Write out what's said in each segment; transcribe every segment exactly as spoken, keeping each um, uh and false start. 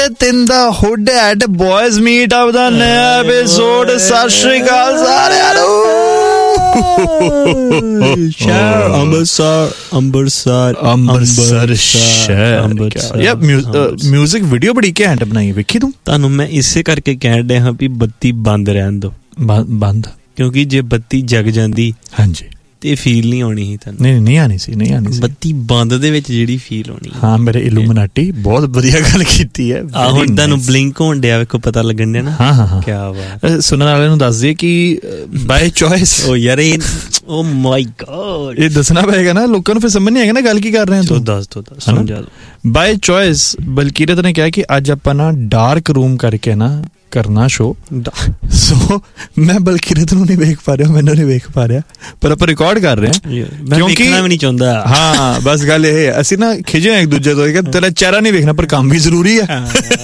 ਤਿੰਨ ਦਾ hood at ਬॉयਜ਼ meat up ਦਾ ਨਵਾਂ episode. ਸਤਿ ਸ਼੍ਰੀ ਅਕਾਲ ਸਾਰਿਆਂ ਨੂੰ। ਸ਼ਹਿਰ ਅੰਮ੍ਰਿਤਸਰ ਅੰਮ੍ਰਿਤਸਰ ਅੰਮ੍ਰਿਤਸਰ ਸ਼ਹਿਰ। ਯਾਰ ਮਿਊਜ਼ਿਕ ਵੀਡੀਓ ਬੜੀ ਘੈਂਟ ਬਣਾਈ, ਵੇਖੀ ਤੂੰ? ਤੁਹਾਨੂੰ ਮੈਂ ਇਸੇ ਕਰਕੇ ਕਹਿਣ ਡਿਆ ਹਾਂ ਵੀ ਬੱਤੀ ਬੰਦ ਰਹਿਣ ਦੋ। ਬੰਦ ਕਿਉਂਕਿ ਜੇ ਬੱਤੀ ਜਗ ਜਾਂਦੀ ਹਾਂਜੀ ਤੇ ਫੀਲ ਨਹੀਂ ਆਉਣੀ ਸੀ ਤੁਹਾਨੂੰ। ਨਹੀਂ ਨਹੀਂ ਆਣੀ ਸੀ, ਨਹੀਂ ਆਣੀ ਸੀ। ਬੱਤੀ ਬੰਦ ਦੇ ਵਿੱਚ ਜਿਹੜੀ ਫੀਲ ਆਉਣੀ। ਹਾਂ ਮੇਰੇ ਇਲੂਮੀਨਾਟੀ ਬਹੁਤ ਵਧੀਆ ਗੱਲ ਕੀਤੀ ਹੈ। ਆਹ ਹੁਣ ਤੁਹਾਨੂੰ ਬਲਿੰਕ ਹੋਣ ਡਿਆ, ਵੇਖੋ ਪਤਾ ਲੱਗਣ ਡਿਆ ਨਾ। ਹਾਂ ਹਾਂ ਹਾਂ, ਕਿਆ ਬਾਤ। ਸੁਣਨ ਵਾਲਿਆਂ ਨੂੰ ਦੱਸ ਦਈਏ ਕਿ ਬਾਏ ਚੋਇਸ। ਓ ਯਾਰ ਇਹ ਓ ਮਾਈ ਗॉड, ਇਹ ਦੱਸਣਾ ਪਏਗਾ ਨਾ, ਲੋਕਾਂ ਨੂੰ ਫਿਰ ਸਮਝ ਨਹੀਂ ਆਏਗਾ ਨਾ ਗੱਲ ਕੀ ਕਰ ਰਹੇ ਹਾਂ। ਤੂੰ ਦੱਸ ਦੋ ਦੱਸ ਸਮਝਾ ਦੋ। ਬਾਏ ਚੋਇਸ ਬਲਕੀਰਤ ਨੇ ਕਿਹਾ ਕਿ ਅੱਜ ਆਪਾਂ ਨਾ ਡਾਰਕ ਰੂਮ ਕਰਕੇ ਨਾ ਕਰਨਾ ਸ਼ੋ। ਸੋ ਮੈਂ ਬਲਕੀਰਤ ਨੂੰ ਨਹੀਂ ਵੇਖ ਪਾ ਰਿਹਾ, ਮੈਨੂੰ ਨਹੀਂ ਵੇਖ ਪਾ ਰਿਹਾ, ਪਰ ਆਪਾਂ ਰਿਕਾਰਡ ਕਰ ਰਹੇ ਹਾਂ ਕਿਉਂਕਿ ਵੀ ਨਹੀਂ ਚਾਹੁੰਦਾ। ਹਾਂ ਬਸ ਗੱਲ ਇਹ ਹੈ, ਅਸੀਂ ਨਾ ਖਿਜੇ ਇੱਕ ਦੂਜੇ ਤੋਂ ਕਿ ਤੇਰਾ ਚਿਹਰਾ ਨਹੀਂ ਵੇਖਣਾ ਪਰ ਕੰਮ ਵੀ ਜ਼ਰੂਰੀ ਹੈ।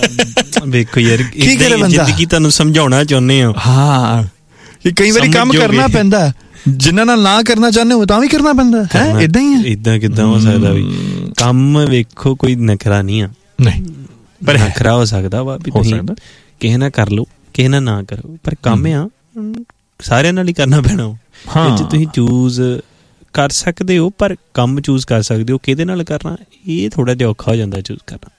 ਵੇਖੋ ਯਾਰ ਕੀ ਕਰੇ ਬੰਦਾ, ਜ਼ਿੰਦਗੀ ਤੁਹਾਨੂੰ ਸਮਝਾਉਣਾ ਚਾਹੁੰਦੇ ਹਾਂ। ਹਾਂ ਕਿ ਕਈ ਵਾਰੀ ਕੰਮ ਕਰਨਾ ਪੈਂਦਾ, ਜਿਨ੍ਹਾਂ ਨਾਲ ਨਾ ਕਰਨਾ ਚਾਹੁੰਦੇ ਹੋ ਤਾਂ ਵੀ ਕਰਨਾ ਪੈਂਦਾ ਹੈ। ਏਦਾਂ ਹੀ ਹੈ। ਏਦਾਂ ਕਿੱਦਾਂ ਹੋ ਸਕਦਾ ਵੀ ਕੰਮ? ਵੇਖੋ ਕੋਈ ਨਖਰਾ ਨਹੀਂ ਆ, ਨਹੀਂ ਪਰ ਨਖਰਾ ਹੋ ਸਕਦਾ ਵਾ ਵੀ ਤੁਸੀਂ ਕਿਸੇ ਨਾਲ ਕਰ ਲਓ, ਕਿਸੇ ਨਾਲ ਨਾ ਕਰੋ, ਪਰ ਕੰਮ ਆ ਸਾਰਿਆਂ ਨਾਲ ਹੀ ਕਰਨਾ ਪੈਣਾ। ਹਾਂ ਤੁਸੀਂ ਚੂਜ਼ ਕਰ ਸਕਦੇ ਹੋ, ਪਰ ਕੰਮ ਚੂਜ਼ ਕਰ ਸਕਦੇ ਹੋ ਕਿਹਦੇ ਨਾਲ ਕਰਨਾ, ਇਹ ਥੋੜਾ ਜਿਹਾ ਔਖਾ ਹੋ ਜਾਂਦਾ ਚੂਜ਼ ਕਰਨਾ।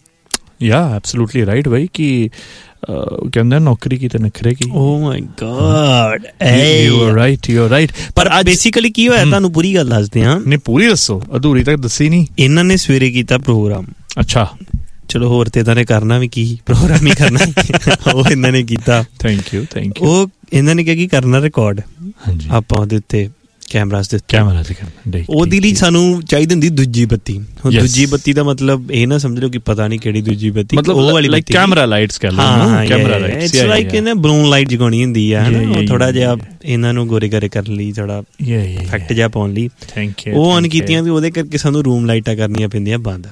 ਯਾ ਐਬਸੋਲੂਟਲੀ ਰਾਈਟ ਬਾਈ, ਕਿ ਕਹਿੰਦੇ ਨੌਕਰੀ ਕੀ ਤੇ ਨਖਰੇ ਕੀ। ਓ ਮਾਈ god, you are right you are right. ਪਰ ਬੇਸਿਕਲੀ ਕੀ ਹੋਇਆ ਤੁਹਾਨੂੰ ਪੂਰੀ ਗੱਲ ਦੱਸਦੇ ਹਾਂ। ਨਹੀਂ ਪੂਰੀ ਦੱਸੋ, ਅਧੂਰੀ ਤੱਕ ਦੱਸੀ ਨਹੀਂ। ਇਹਨਾਂ ਨੇ ਸਵੇਰੇ ਕੀਤਾ ਪ੍ਰੋਗਰਾਮ। ਅੱਛਾ ਚਲੋ ਹੋਰ ਤੇ ਇਹਨਾਂ ਨੇ ਕਰਨਾ ਵੀ ਕੀ, ਪ੍ਰੋਗਰਾਮ ਹੀ ਕਰਨਾ। ਉਹ ਇਹਨਾਂ ਨੇ ਕੀਤਾ। Thank you thank you. ਉਹ ਇਹਨਾਂ ਨੇ ਕਿਹਾ ਕੀ ਕਰਨਾ ਰਿਕਾਰਡ। ਹਾਂਜੀ ਆਪਾਂ ਉਹਦੇ ਉੱਤੇ ਕੈਮਰਾਸ ਦੇ ਕੈਮਰਾ ਤੇ ਕਰਨਾ। ਉਹਦੇ ਲਈ ਸਾਨੂੰ ਚਾਹੀਦੀ ਹੁੰਦੀ ਦੂਜੀ ਬੱਤੀ। ਹੁਣ ਦੂਜੀ ਬੱਤੀ ਦਾ ਮਤਲਬ ਇਹ ਨਾ ਸਮਝ ਲਓ ਕਿ ਪਤਾ ਨਹੀਂ ਕਿਹੜੀ ਦੂਜੀ ਬੱਤੀ, ਮਤਲਬ ਉਹ ਵਾਲੀ ਲਾਈਕ ਕੈਮਰਾ ਲਾਈਟਸ ਕਹਿ ਲਓ। ਹਾਂ ਕੈਮਰਾ ਲਾਈਟਸ, ਇਟਸ ਲਾਈਕ ਇਹਨੇ ਬਲੂਨ ਲਾਈਟ ਜਗਾਉਣੀ ਹੁੰਦੀ ਆ ਉਹ ਥੋੜਾ ਜਿਹਾ ਇਹਨਾਂ ਨੂੰ ਗੋਰੇ ਗਰੇ ਕਰਨ ਲਈ, ਥੋੜਾ ਇਫੈਕਟ ਜਿਹਾ ਪਾਉਣ ਲਈ। Thank you. ਉਹ ਅਨ ਕੀਤੀਆਂ ਵੀ ਉਹਦੇ ਕਰਕੇ ਸਾਨੂੰ ਰੂਮ ਲਾਈਟਾਂ ਕਰਨੀਆਂ ਪੈਂਦੀਆਂ ਬੰਦ।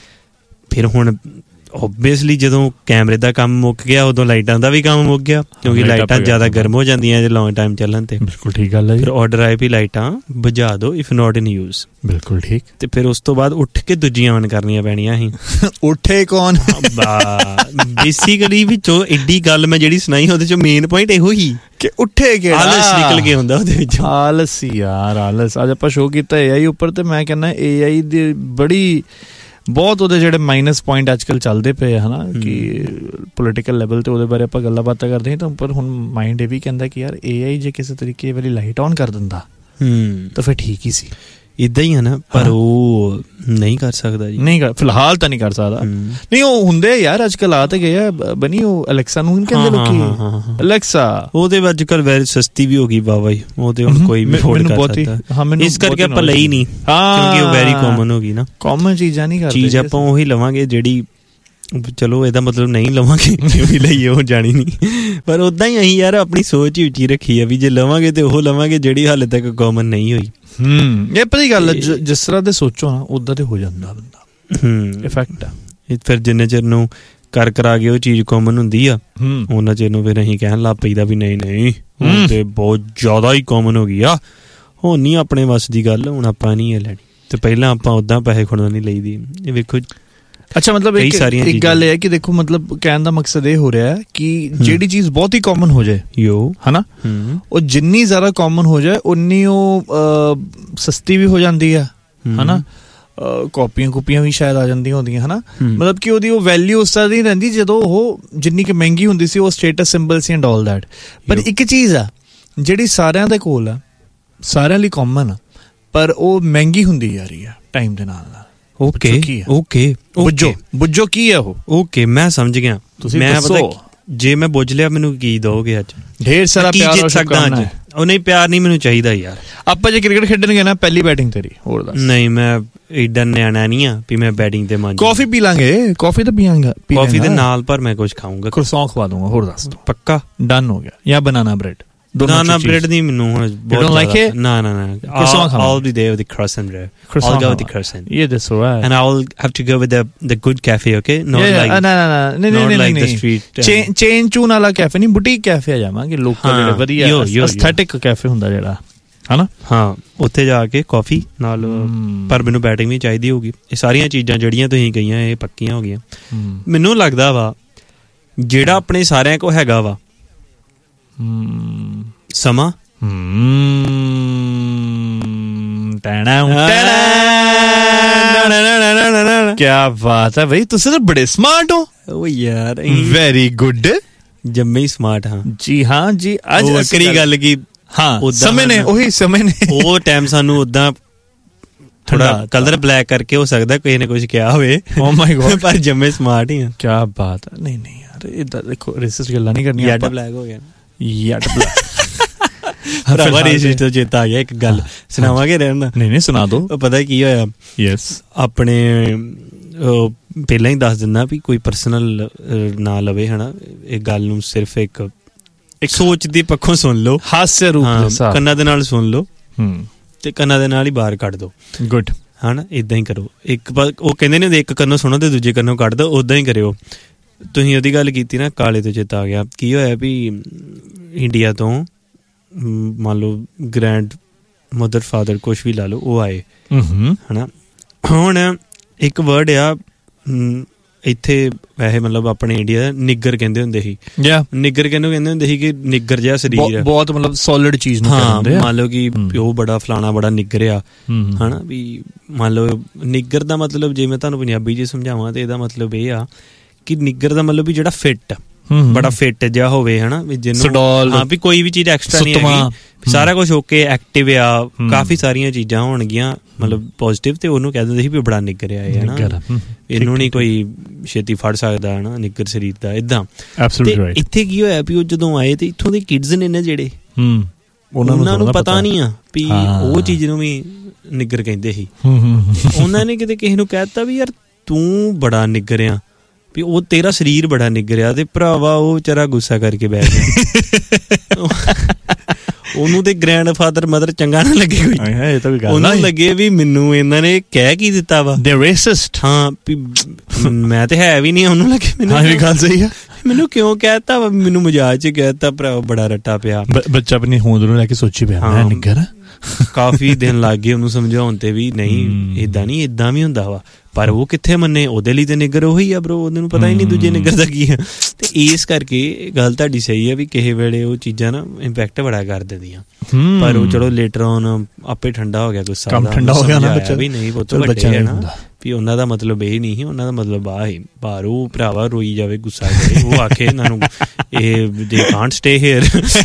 ਫਿਰ ਹੁਣ ਓਬਵੀਅਸਲੀ ਜਦੋਂ ਕੈਮਰੇ ਦਾ ਕੰਮ ਮੁੱਕ ਗਿਆ ਉਦੋਂ ਲਾਈਟਾਂ ਦਾ ਵੀ ਕੰਮ ਮੁੱਕ ਗਿਆ, ਕਿਉਂਕਿ ਲਾਈਟਾਂ ਜ਼ਿਆਦਾ ਗਰਮ ਹੋ ਜਾਂਦੀਆਂ ਜੇ ਲੌਂਗ ਟਾਈਮ ਚੱਲਣ ਤੇ। ਬਿਲਕੁਲ ਠੀਕ ਗੱਲ ਹੈ। ਫਿਰ ਆਰਡਰ ਆਏ ਵੀ ਲਾਈਟਾਂ ਬੁਝਾ ਦਿਓ ਇਫ ਨਾਟ ਇਨ ਯੂਜ਼। ਬਿਲਕੁਲ ਠੀਕ। ਤੇ ਫਿਰ ਉਸ ਤੋਂ ਬਾਅਦ ਉੱਠ ਕੇ ਦੂਜੀਆਂ ਆਨ ਕਰਨੀਆਂ ਪੈਣੀਆਂ ਸੀ। ਉੱਠੇ ਕੌਣ? ਬੇਸਿਕਲੀ ਵਿੱਚੋਂ ਏਡੀ ਗੱਲ ਮੈਂ ਜਿਹੜੀ ਸੁਣਾਈ ਉਹਦੇ ਚੋਂ ਮੇਨ ਪੁਆਇੰਟ ਇਹੋ ਹੀ ਕਿ ਉੱਠੇ ਕਿਹੜਾ ਆਲਸ ਨਿਕਲ ਕੇ ਹੁੰਦਾ ਉਹਦੇ ਵਿੱਚੋਂ। ਆਲਸ ਯਾਰ ਆਲਸ। ਅੱਜ ਆਪਾਂ ਸ਼ੋਅ ਕੀਤਾ ਏ ਆਈ ਉੱਪਰ, ਤੇ ਮੈਂ ਕਹਿੰਦਾ ਏ ਆਈ ਦੀ ਬੜੀ ਬਹੁਤ ਉਹਦੇ ਜਿਹੜੇ ਮਾਈਨਸ ਪੁਆਇੰਟ ਅੱਜ ਕੱਲ੍ਹ ਚੱਲਦੇ ਪਏ ਹੈ ਨਾ, ਕਿ ਪੋਲੀਟੀਕਲ ਲੈਵਲ 'ਤੇ ਉਹਦੇ ਬਾਰੇ ਆਪਾਂ ਗੱਲਾਂ ਬਾਤਾਂ ਕਰਦੇ ਹਾਂ। ਤਾਂ ਪਰ ਹੁਣ ਮਾਈਂਡ ਇਹ ਵੀ ਕਹਿੰਦਾ ਕਿ ਯਾਰ ਏ ਆਈ ਜੇ ਕਿਸੇ ਤਰੀਕੇ ਵਾਲੀ ਲਾਈਟ ਔਨ ਕਰ ਦਿੰਦਾ ਤਾਂ ਫਿਰ ਠੀਕ ਹੀ ਸੀ। ਇੱਦਾਂ ਹੀ ਹੈ ਨਾ, ਪਰ ਉਹ ਨਹੀਂ ਕਰ ਸਕਦਾ ਜੀ। ਨਹੀਂ ਕਰ ਫਿਲਹਾਲ ਤਾਂ ਨਹੀਂ ਕਰ ਸਕਦਾ। ਨਹੀਂ ਉਹ ਹੁੰਦੇ ਯਾਰ ਅੱਜ ਕੱਲ੍ਹ ਆ ਤੇ ਗਏ ਆ ਬਣੀ ਉਹ ਅਲੈਕਸਾ ਨੂੰ ਕਹਿੰਦੇ ਲੋਕੀ। ਅਲੈਕਸਾ ਉਹਦੇ ਅੱਜ ਕੱਲ੍ਹ ਵੈਰੀ ਸਸਤੀ ਵੀ ਹੋ ਗਈ ਬਾਬਾ ਜੀ, ਉਹ ਤੇ ਹੁਣ ਕੋਈ ਵੀ ਅਫੋਰਡ ਕਰ ਸਕਦਾ। ਇਸ ਕਰਕੇ ਆਪਾਂ ਲਈ ਨਹੀਂ, ਕਿਉਂਕਿ ਉਹ ਵੈਰੀ ਕਾਮਨ ਹੋ ਗਈ ਨਾ। ਕਾਮਨ ਚੀਜ਼ਾਂ ਨਹੀਂ ਕਰਦੇ, ਚੀਜ਼ ਆਪਾਂ ਉਹੀ ਲਵਾਂਗੇ ਜਿਹੜੀ, ਚਲੋ ਇਹਦਾ ਮਤਲਬ ਨਹੀਂ ਲਵਾਂਗੇ ਵੀ ਲਈਏ ਉਹ ਜਾਣੀ ਨਹੀਂ, ਪਰ ਉੱਦਾਂ ਹੀ ਅਸੀਂ ਯਾਰ ਆਪਣੀ ਸੋਚ ਹੀ ਉੱਚੀ ਰੱਖੀ ਆ ਵੀ ਜੇ ਲਵਾਂਗੇ ਤੇ ਉਹ ਲਵਾਂਗੇ ਜਿਹੜੀ ਹਾਲੇ ਤੱਕ ਕਾਮਨ ਨਹੀਂ ਹੋਈ। ਹਮ ਇਹ ਪਤਾ ਗੱਲ ਜਿਸ ਤਰ੍ਹਾਂ ਦੇ ਸੋਚੋ ਨਾ ਉੱਦਾਂ ਤੇ ਹੋ ਜਾਂਦਾ ਬੰਦਾ। ਹਮ ਇਫੈਕਟ ਆ। ਫਿਰ ਜਿੰਨੇ ਚਿਰ ਨੂੰ ਕਰ ਕਰਾ ਕੇ ਉਹ ਚੀਜ਼ ਕਾਮਨ ਹੁੰਦੀ ਆ ਉਹਨਾਂ ਚਿਰ ਨੂੰ ਫਿਰ ਅਸੀਂ ਕਹਿਣ ਲੱਗ ਪਈਦਾ ਵੀ ਨਹੀਂ ਨਹੀਂ ਹੁਣ ਤੇ ਬਹੁਤ ਜ਼ਿਆਦਾ ਹੀ ਕਾਮਨ ਹੋ ਗਈ ਆ, ਹੁਣ ਨਹੀਂ ਆਪਣੇ ਵੱਸ ਦੀ ਗੱਲ, ਹੁਣ ਆਪਾਂ ਨਹੀਂ ਇਹ ਲੈਣੀ। ਤੇ ਪਹਿਲਾਂ ਆਪਾਂ ਉੱਦਾਂ ਪੈਸੇ ਖੁਣਨ ਨਹੀਂ ਲਈਦੀ। ਇਹ ਵੇਖੋ ਅੱਛਾ ਮਤਲਬ ਇੱਕ ਇੱਕ ਗੱਲ ਇਹ ਹੈ ਕਿ ਦੇਖੋ ਮਤਲਬ ਕਹਿਣ ਦਾ ਮਕਸਦ ਇਹ ਹੋ ਰਿਹਾ ਹੈ ਕਿ ਜਿਹੜੀ ਚੀਜ਼ ਬਹੁਤ ਹੀ ਕਾਮਨ ਹੋ ਜਾਏ ਯੋ ਹੈ ਨਾ, ਉਹ ਜਿੰਨੀ ਜ਼ਿਆਦਾ ਕਾਮਨ ਹੋ ਜਾਏ ਉਨੀ ਉਹ ਸਸਤੀ ਵੀ ਹੋ ਜਾਂਦੀ ਆ ਹੈ ਨਾ। ਕਾਪੀਆਂ ਕੂਪੀਆਂ ਵੀ ਸ਼ਾਇਦ ਆ ਜਾਂਦੀਆਂ ਹੁੰਦੀਆਂ ਹੈ ਨਾ, ਮਤਲਬ ਕਿ ਉਹਦੀ ਉਹ ਵੈਲਿਊ ਉਸ ਤਰ੍ਹਾਂ ਦੀ ਰਹਿੰਦੀ ਜਦੋਂ ਉਹ ਜਿੰਨੀ ਕਿ ਮਹਿੰਗੀ ਹੁੰਦੀ ਸੀ, ਉਹ status symbol C and all that. ਪਰ ਇੱਕ ਚੀਜ਼ ਆ ਜਿਹੜੀ ਸਾਰਿਆਂ ਦੇ ਕੋਲ ਆ, ਸਾਰਿਆਂ ਲਈ ਕਾਮਨ ਆ, ਪਰ ਉਹ ਮਹਿੰਗੀ ਹੁੰਦੀ ਜਾ ਰਹੀ ਆ ਟਾਈਮ ਦੇ ਨਾਲ ਨਾਲ। ਓਕੇ ਓਕੇ ਬੁੱਝੋ ਬੁੱਝੋ ਕੀ ਹੈ ਉਹ? ਓਕੇ ਮੈਂ ਸਮਝ ਗਿਆ। ਤੁਸੀਂ ਮੈਂ ਪਤਾ ਜੇ ਮੈਂ ਬੁੱਝ ਲਿਆ ਮੈਨੂੰ ਕੀ ਦੋਗੇ ਅੱਜ? ਢੇਰ ਸਾਰਾ ਪਿਆਰ ਹੋ ਸਕਦਾ ਅੱਜ। ਉਹ ਨਹੀਂ ਪਿਆਰ ਨਹੀਂ ਮੈਨੂੰ ਚਾਹੀਦਾ ਯਾਰ। ਆਪਾਂ ਜੇ ਕ੍ਰਿਕਟ ਖੇਡਣਗੇ ਨਾ ਪਹਿਲੀ ਬੈਟਿੰਗ ਤੇਰੀ, ਹੋਰ ਦੱਸ। ਨਹੀਂ ਮੈਂ ਏਡਾ ਨਿਆਣਾ ਨਹੀਂ ਆ ਵੀ ਮੈਂ ਬੈਟਿੰਗ ਤੇ ਮੰਨ। ਕਾਫੀ ਪੀ ਲਾਂਗੇ, ਕਾਫੀ ਤਾਂ ਪੀਆਂਗਾ ਕਾਫੀ ਦੇ ਨਾਲ, ਪਰ ਮੈਂ ਕੁਛ ਖਾਊਂਗਾ, croissant ਖਵਾ ਦੂੰਗਾ। ਹੋਰ ਦੱਸ ਪੱਕਾ ਡਨ ਹੋ ਗਿਆ। ਜਾਂ ਬਨਾਨਾ ਬ੍ਰੈਡ। Banana bread ਨਹੀਂ ਮੈਨੂੰ ਹੁਣ ਬਹੁਤ ਜ਼ਿਆਦਾ। like it? No no no. I'll, I'll be there with the croissant bro. I'll go with the croissant. Yeah, that's alright. And I'll have to go with the the good cafe, okay? Not yeah, like yeah. no no no. No no no. Like the street. Chain chain ਚੂਨ ਵਾਲਾ cafe ਨਹੀਂ, boutique cafe ਆ ਜਾਵਾਂਗੇ local ਜਿਹੜੇ ਵਧੀਆ aesthetic cafe ਹੁੰਦਾ ਜਿਹੜਾ। ਹਨਾ। ਹਾਂ, ਉੱਥੇ ਜਾ ਕੇ ਕੌਫੀ ਨਾਲ, ਪਰ ਮੈਨੂੰ ਬੈਟਿੰਗ ਵੀ ਚਾਹੀਦੀ ਹੋਊਗੀ। ਇਹ ਸਾਰੀਆਂ ਚੀਜ਼ਾਂ ਜਿਹੜੀਆਂ ਤੁਸੀਂ ਕਹੀਆਂ ਇਹ ਪੱਕੀਆਂ ਹੋ ਗਈਆਂ। ਮੈਨੂੰ ਲੱਗਦਾ ਵਾ ਜਿਹੜਾ ਆਪਣੇ ਸਾਰਿਆਂ ਕੋਲ ਹੈਗਾ ਵਾ ਸਮਾਂ, ਕਿਆ ਬਾਤ ਹੈ ਬਈ, ਤੁਸੀਂ ਤਾਂ ਬੜੇ ਸਮਾਰਟ ਹੋ। ਓ ਯਾਰ, ਵੈਰੀ ਗੁੱਡ, ਜੰਮੇ ਹੀ ਸਮਾਰਟ। ਹਾਂ ਜੀ, ਹਾਂ ਜੀ। ਅੱਜ ਵੱਖਰੀ ਗੱਲ ਕੀ, ਹਾਂ ਸਮੇਂ ਨੇ, ਉਹੀ ਸਮੇਂ ਨੇ ਉਹ ਟਾਈਮ ਸਾਨੂੰ ਉਦਾਂ ਥੋੜਾ ਕਲਰ ਬਲੈਕ ਕਰਕੇ ਹੋ ਸਕਦਾ ਕਿਸੇ ਨੇ ਕੁਝ ਕਿਹਾ ਹੋਵੇ, ਓ ਮਾਈ ਗॉड, ਪਰ ਜੰਮੇ ਸਮਾਰਟ ਹੀ ਆ। ਕਿਆ ਬਾਤ ਹੈ। ਨਹੀਂ ਨਹੀਂ ਯਾਰ, ਇਦਾਂ ਦੇਖੋ ਰੇਸਿਸਟ ਗੱਲਾਂ ਨਹੀਂ ਕਰਨੀਆਂ। ਯੱਟ ਬਲੈਕ ਹੋ ਗਿਆ, ਯੱਟ ਬਲੈਕ। ਭਰਾਵਾ ਰੇਸਿਸਟ ਤੋਂ ਚੇਤਾ ਆ ਗਿਆ, ਇੱਕ ਗੱਲ ਸੁਣਾਵਾਂਗੇ ਰਹਿਣ। ਨਹੀਂ ਨਹੀਂ ਸੁਣਾ ਦੋ। ਪਤਾ ਕੀ ਹੋਇਆ, ਯੈਸ, ਆਪਣੇ ਪਹਿਲਾਂ ਹੀ ਦੱਸ ਦਿੰਦਾ ਵੀ ਕੋਈ ਪਰਸਨਲ ਨਾ ਲਵੇ ਹਨਾ, ਇਹ ਗੱਲ ਨੂੰ ਸਿਰਫ ਇੱਕ ਇੱਕ ਸੋਚ ਦੀ ਪੱਖੋਂ ਸੁਣ ਲਓ, ਹਾਸੇ ਰੂਪ ਦੇ ਕੰਨਾਂ ਦੇ ਨਾਲ ਸੁਣ ਲਓ ਤੇ ਕੰਨਾਂ ਦੇ ਨਾਲ ਹੀ ਬਾਹਰ ਕੱਢ ਦੋ। ਗੁੱਡ, ਹਨਾ, ਏਦਾਂ ਹੀ ਕਰੋ। ਇੱਕ ਉਹ ਕਹਿੰਦੇ ਨੇ ਇੱਕ ਕੰਨੋਂ ਸੁਣੋ ਤੇ ਦੂਜੇ ਕੰਨੋਂ ਕੱਢ ਦੋ, ਓਦਾਂ ਹੀ ਕਰਿਓ। ਤੁਸੀਂ ਉਹਦੀ ਗੱਲ ਕੀਤੀ ਨਾ, ਕਾਲੇ ਤੋਂ ਚੇਤਾ ਆ ਗਿਆ। ਕੀ ਹੋਇਆ ਵੀ ਇੰਡੀਆ ਤੋਂ ਮੰਨ ਲਓ ਗ੍ਰੈਂਡ ਮਦਰ ਫਾਦਰ ਕੁਛ ਵੀ ਲਾ ਲਓ, ਉਹ ਆਏ ਹਨਾ। ਹੁਣ ਇੱਕ ਵਰਡ ਆ ਇੱਥੇ ਵੈਸੇ ਮਤਲਬ ਆਪਣੇ ਇੰਡੀਆ ਨਿੱਗਰ ਕਹਿੰਦੇ ਹੁੰਦੇ ਸੀ। ਨਿੱਗਰ ਕਹਿੰਦੇ ਕਹਿੰਦੇ ਹੁੰਦੇ ਸੀ ਕਿ ਨਿੱਗਰ ਜਿਹਾ ਸਰੀਰ ਆ, ਬਹੁਤ ਮਤਲਬ ਸੋਲਿਡ ਚੀਜ਼ ਨੂੰ ਕਹਿੰਦੇ ਆ। ਮੰਨ ਲਓ ਕਿ ਉਹ ਬੜਾ ਫਲਾਣਾ ਬੜਾ ਨਿੱਗਰ ਆ ਹਨਾ, ਵੀ ਮੰਨ ਲਓ ਨਿੱਗਰ ਦਾ ਮਤਲਬ ਜੇ ਮੈਂ ਤੁਹਾਨੂੰ ਪੰਜਾਬੀ 'ਚ ਸਮਝਾਵਾਂ ਤੇ ਇਹਦਾ ਮਤਲਬ ਇਹ ਆ ਕਿ ਨਿੱਗਰ ਦਾ ਮਤਲਬ ਵੀ ਜਿਹੜਾ ਫਿੱਟ, ਬੜਾ ਫਿੱਟ ਜਿਹਾ ਹੋਵੇ ਹਨਾ, ਵੀ ਜਿਹਨੂੰ ਹਾਂ ਵੀ ਕੋਈ ਵੀ ਚੀਜ਼ ਐਕਸਟਰਾ ਨਹੀਂ ਹੈਗੀ, ਸਾਰਾ ਕੁਛ ਓਕੇ, ਐਕਟਿਵ ਆ, ਕਾਫੀ ਸਾਰੀਆਂ ਚੀਜ਼ਾਂ ਹੋਣਗੀਆਂ ਮਤਲਬ ਪੋਜ਼ਿਟਿਵ, ਤੇ ਉਹਨੂੰ ਕਹਿ ਦਿੰਦੇ ਸੀ ਵੀ ਬੜਾ ਨਿੱਗਰ ਆ ਇਹ ਹਨਾ, ਇਹਨੂੰ ਨਹੀਂ ਕੋਈ ਛੇਤੀ ਫੜ ਸਕਦਾ ਹਨਾ, ਨਿੱਗਰ ਸਰੀਰ ਦਾ ਏਦਾਂ। ਇੱਥੇ ਕੀ ਹੋਇਆ ਵੀ ਉਹ ਜਦੋਂ ਆਏ ਤੇ ਇੱਥੋਂ ਦੇ ਕਿਡਸ ਨੇ ਨਾ ਜਿਹੜੇ, ਉਹਨਾਂ ਨੂੰ ਪਤਾ ਨਹੀਂ ਆ ਵੀ ਉਹ ਚੀਜ਼ ਨੂੰ ਵੀ ਨਿੱਗਰ ਕਹਿੰਦੇ ਸੀ। ਉਹਨਾਂ ਨੇ ਕਿਤੇ ਕਿਸੇ ਨੂੰ ਕਹਿ ਦਿੱਤਾ ਵੀ ਯਾਰ ਤੂੰ ਬੜਾ ਨਿੱਗਰ ਆ, ਵੀ ਉਹ ਤੇਰਾ ਸਰੀਰ ਬੜਾ ਨਿੱਗਰਿਆ, ਤੇ ਭਰਾਵਾ ਉਹ ਵਿਚਾਰਾ ਗੁੱਸਾ ਕਰਕੇ ਬਹਿ ਗਿਆ। ਉਹਨੂੰ ਤੇ ਗ੍ਰੈਂਡ ਫਾਦਰ ਮਦਰ ਚੰਗਾ ਨਾ ਲੱਗੇ ਕੋਈ, ਉਹਨੂੰ ਲੱਗੇ ਵੀ ਮੈਨੂੰ ਇਹਨਾਂ ਨੇ ਕਹਿ ਕੀ ਦਿੱਤਾ ਵਾ, ਦੇ ਰੇਸਿਸਟ। ਹਾਂ, ਮੈਂ ਤੇ ਹੈ ਵੀ ਨਹੀਂ, ਉਹਨੂੰ ਲੱਗੇ ਮੈਨੂੰ ਇਹ ਗੱਲ ਸਹੀ ਆ, ਮੈਨੂੰ ਕਿਉਂ ਕਹਿਤਾ ਵਾ, ਮੈਨੂੰ ਮਜ਼ਾਕ 'ਚ ਕਹਿਤਾ, ਭਰਾ ਬੜਾ ਰੱਟਾ ਪਿਆ। ਬੱਚਾ ਆਪਣੀ ਹੋਂਦ ਨੂੰ ਲੈ ਕੇ ਸੋਚੀ ਪਿਆ ਨਿੱਗਰ। ਕਾਫੀ ਦਿਨ ਲੱਗ ਗਏ ਉਹਨੂੰ ਸਮਝਾਉਣ ਤੇ ਵੀ ਨਹੀਂ ਏਦਾਂ ਨਹੀਂ, ਏਦਾਂ ਵੀ ਹੁੰਦਾ ਵਾ, ਪਰ ਉਹ ਕਿੱਥੇ ਮੰਨੇ, ਉਹਦੇ ਲਈ ਤੇ ਨਿੱਗਰ ਉਹੀ ਆ ਬਰੋ, ਉਹਨੂੰ ਪਤਾ ਹੀ ਨਹੀਂ ਦੂਜੇ ਨਿੱਗਰ ਦਾ ਕੀ ਆ। ਤੇ ਇਸ ਕਰਕੇ ਗੱਲ ਤੁਹਾਡੀ ਸਹੀ ਆ ਵੀ ਕਿਸੇ ਵੇਲੇ ਉਹ ਚੀਜ਼ਾਂ ਨਾ ਇੰਪੈਕਟ ਬੜਾ ਕਰ ਦਿੰਦੀਆਂ, ਪਰ ਉਹ ਚਲੋ ਲੇਟਰ ਔਨ ਆਪੇ ਠੰਡਾ ਹੋ ਗਿਆ, ਗੁੱਸਾ ਠੰਡਾ ਹੋ ਗਿਆ ਨਾ ਬੱਚਾ ਵੀ ਨਹੀਂ ਪੁੱਤ ਵੱਡੇ ਹੈ ਨਾ, ਵੀ ਉਹਨਾਂ ਦਾ ਮਤਲਬ ਇਹ ਨਹੀਂ ਸੀ, ਉਹਨਾਂ ਦਾ ਮਤਲਬ ਆਹ ਸੀ। ਪਰ ਉਹ ਭਰਾਵਾ ਰੋਈ ਜਾਵੇ, ਗੁੱਸਾ ਕਰੇ, ਉਹ ਆਖੇ ਇਹਨਾਂ ਨੂੰ ਇਹ ਦੇ ਕਾਂਟ ਸਟੇ ਹੇਅਰ,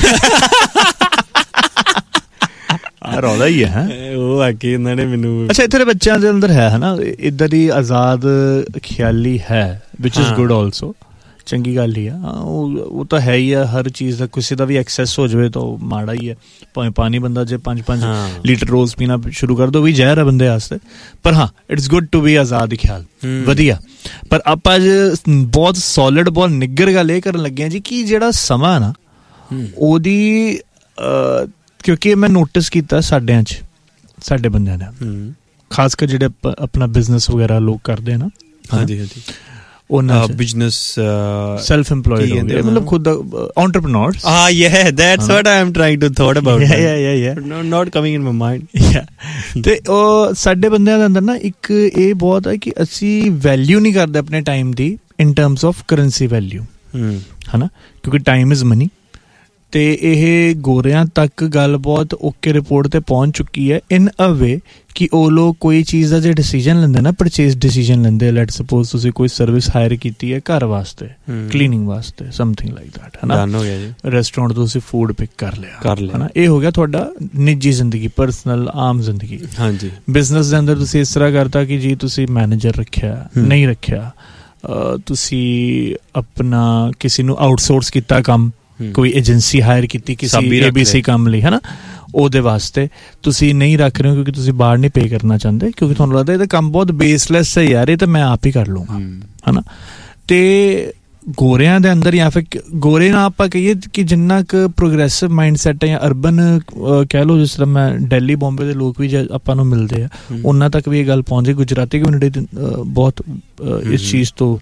ਰੌਲਾ ਹੀ ਹੈ ਉਹ ਆ ਕੇ ਇਹਨਾਂ ਨੇ ਮੈਨੂੰ। ਅੱਛਾ, ਇੱਥੇ ਦੇ ਬੱਚਿਆਂ ਦੇ ਅੰਦਰ ਹੈ ਹਨਾ ਇੱਧਰ ਦੀ ਆਜ਼ਾਦ ਖਿਆਲੀ ਹੈ, ਵਿਚ ਇਜ਼ ਗੁੱਡ ਆਲਸੋ, ਚੰਗੀ ਗੱਲ ਹੀ ਆ। ਉਹ ਉਹ ਤਾਂ ਹੈ ਹੀ ਆ, ਹਰ ਚੀਜ਼ ਦਾ ਕਿਸੇ ਦਾ ਵੀ ਐਕਸੈਸ ਹੋ ਜਾਵੇ ਤਾਂ ਉਹ ਮਾੜਾ ਹੀ ਹੈ। ਭਾਵੇਂ ਪਾਣੀ ਬੰਦਾ ਜੇ ਪੰਜ ਪੰਜ ਲੀਟਰ ਰੋਜ਼ ਪੀਣਾ ਸ਼ੁਰੂ ਕਰ ਦੋ ਵੀ ਜ਼ਹਿਰ ਹੈ ਬੰਦੇ ਵਾਸਤੇ, ਪਰ ਹਾਂ ਇਟਸ ਗੁੱਡ ਟੂ ਬੀ ਆਜ਼ਾਦ ਖਿਆਲ, ਵਧੀਆ। ਪਰ ਆਪਾਂ ਅੱਜ ਬਹੁਤ ਸੋਲਿਡ ਬਹੁਤ ਨਿੱਗਰ ਗੱਲ ਇਹ ਕਰਨ ਲੱਗੇ ਹਾਂ ਜੀ ਕਿ ਜਿਹੜਾ ਸਮਾਂ ਨਾ ਉਹਦੀ, ਕਿਉਂਕਿ ਮੈਂ ਨੋਟਿਸ ਕੀਤਾ ਸਾਡਿਆਂ 'ਚ, ਸਾਡੇ ਬੰਦਿਆਂ ਦਾ ਖਾਸ ਕਰ ਜਿਹੜੇ ਆਪਣਾ ਬਿਜ਼ਨਸ ਵਗੈਰਾ ਲੋਕ ਕਰਦੇ ਆ ਨਾ, ਹਾਂਜੀ ਹਾਂਜੀ, ਉਹਨਾਂ ਬਿਜ਼ਨਸ ਸੈਲਫ ਇੰਪਲੋਇਡ ਹੋ ਗਏ, ਮਤਲਬ ਖੁਦ ਐਂਟਰਪ੍ਰੈਨਿਓਰਸ। ਹਾਂ ਯਾ that's what I am trying to thought about, ਯਾ ਯਾ ਯਾ ਨਾਟ ਕਮਿੰਗ ਇਨ ਮਾਈ ਮਾਈਂਡ। ਯਾ ਤੇ ਉਹ ਸਾਡੇ ਬੰਦਿਆਂ ਦੇ ਅੰਦਰ ਨਾ ਇੱਕ ਇਹ ਬਹੁਤ ਹੈ ਕਿ ਅਸੀਂ ਵੈਲਿਊ ਨਹੀਂ ਕਰਦੇ ਆਪਣੇ time the in terms of currency value, ਹੈ ਨਾ, ਕਿਉਂਕਿ ਟਾਈਮ ਇਜ਼ ਮਨੀ। ਤੇ ਇਹ ਗੋਰਿਆਂ ਤੱਕ ਗੱਲ ਬਹੁਤ ਓਕੇ ਰਿਪੋਰਟ ਤੇ ਪਹੁੰਚ ਚੁੱਕੀ ਹੈ ਇਨ ਅ ਵੇ ਕਿ ਉਹ ਲੋਕ ਕੋਈ ਚੀਜ਼ ਦਾ ਜੇ ਡਿਸੀਜਨ ਲੈਂਦੇ ਨਾ, ਪਰਚੇਸ ਡਿਸੀਜਨ ਲੈਂਦੇ, ਲੈਟ ਸਪੋਜ਼ ਤੁਸੀਂ ਕੋਈ ਸਰਵਿਸ ਹਾਇਰ ਕੀਤੀ ਹੈ ਘਰ ਵਾਸਤੇ, ਕਲੀਨਿੰਗ ਵਾਸਤੇ, ਸਮਥਿੰਗ ਲਾਈਕ ਦੈਟ, ਹੈ ਨਾ, ਰੈਸਟੋਰੈਂਟ ਤੋਂ ਤੁਸੀਂ ਫੂਡ ਪਿਕ ਕਰ ਲਿਆ ਕਰ ਲਿਆ, ਹੈ ਨਾ, ਇਹ ਹੋ ਗਿਆ ਤੁਹਾਡਾ ਨਿੱਜੀ ਜ਼ਿੰਦਗੀ, ਪਰਸਨਲ ਆਮ ਜ਼ਿੰਦਗੀ। ਹਾਂਜੀ, ਬਿਜ਼ਨਸ ਦੇ ਅੰਦਰ ਤੁਸੀਂ ਇਸ ਤਰ੍ਹਾਂ ਕਰਤਾ ਕਿ ਜੀ ਤੁਸੀਂ ਮੈਨੇਜਰ ਰੱਖਿਆ, ਨਹੀਂ ਰੱਖਿਆ, ਤੁਸੀਂ ਆਪਣਾ ਕਿਸੇ ਨੂੰ ਆਊਟਸੋਰਸ ਕੀਤਾ ਕੰਮ, ਕੋਈ ਏਜੰਸੀ ਹਾਇਰ ਕੀਤੀ ਕਿਸੇ ਏ ਬੀ ਸੀ ਕੰਮ ਲਈ, ਹੈ ਨਾ, ਉਹਦੇ ਵਾਸਤੇ ਤੁਸੀਂ ਨਹੀਂ ਰੱਖ ਰਹੇ ਹੋ ਕਿਉਂਕਿ ਤੁਸੀਂ ਬਾਹਰ ਨਹੀਂ ਪੇ ਕਰਨਾ ਚਾਹੁੰਦੇ, ਕਿਉਂਕਿ ਤੁਹਾਨੂੰ ਲੱਗਦਾ ਇਹਦਾ ਕੰਮ ਬਹੁਤ ਬੇਸਲੈਸ ਹੈ ਯਾਰ, ਇਹ ਤਾਂ ਮੈਂ ਆਪ ਹੀ ਕਰ ਲੂੰਗਾ, ਹੈ ਨਾ। ਤੇ ਗੋਰਿਆਂ ਦੇ ਅੰਦਰ ਜਾਂ ਫਿਰ ਗੋਰੇ ਨਾਲ ਆਪਾਂ ਕਹੀਏ ਕਿ ਜਿੰਨਾ ਕੁ ਪ੍ਰੋਗਰੈਸਿਵ ਮਾਈਂਡ ਸੈਟ ਹੈ ਜਾਂ ਅਰਬਨ ਕਹਿ ਲਓ, ਜਿਸ ਤਰ੍ਹਾਂ ਮੈਂ ਦਿੱਲੀ ਬੰਬੇ ਦੇ ਲੋਕ ਵੀ ਜੇ ਆਪਾਂ ਨੂੰ ਮਿਲਦੇ ਆ ਉਹਨਾਂ ਤੱਕ ਵੀ ਇਹ ਗੱਲ ਪਹੁੰਚੇ, ਗੁਜਰਾਤੀ ਕਮਿਊਨਿਟੀ ਬਹੁਤ ਇਸ ਚੀਜ਼ ਤੋਂ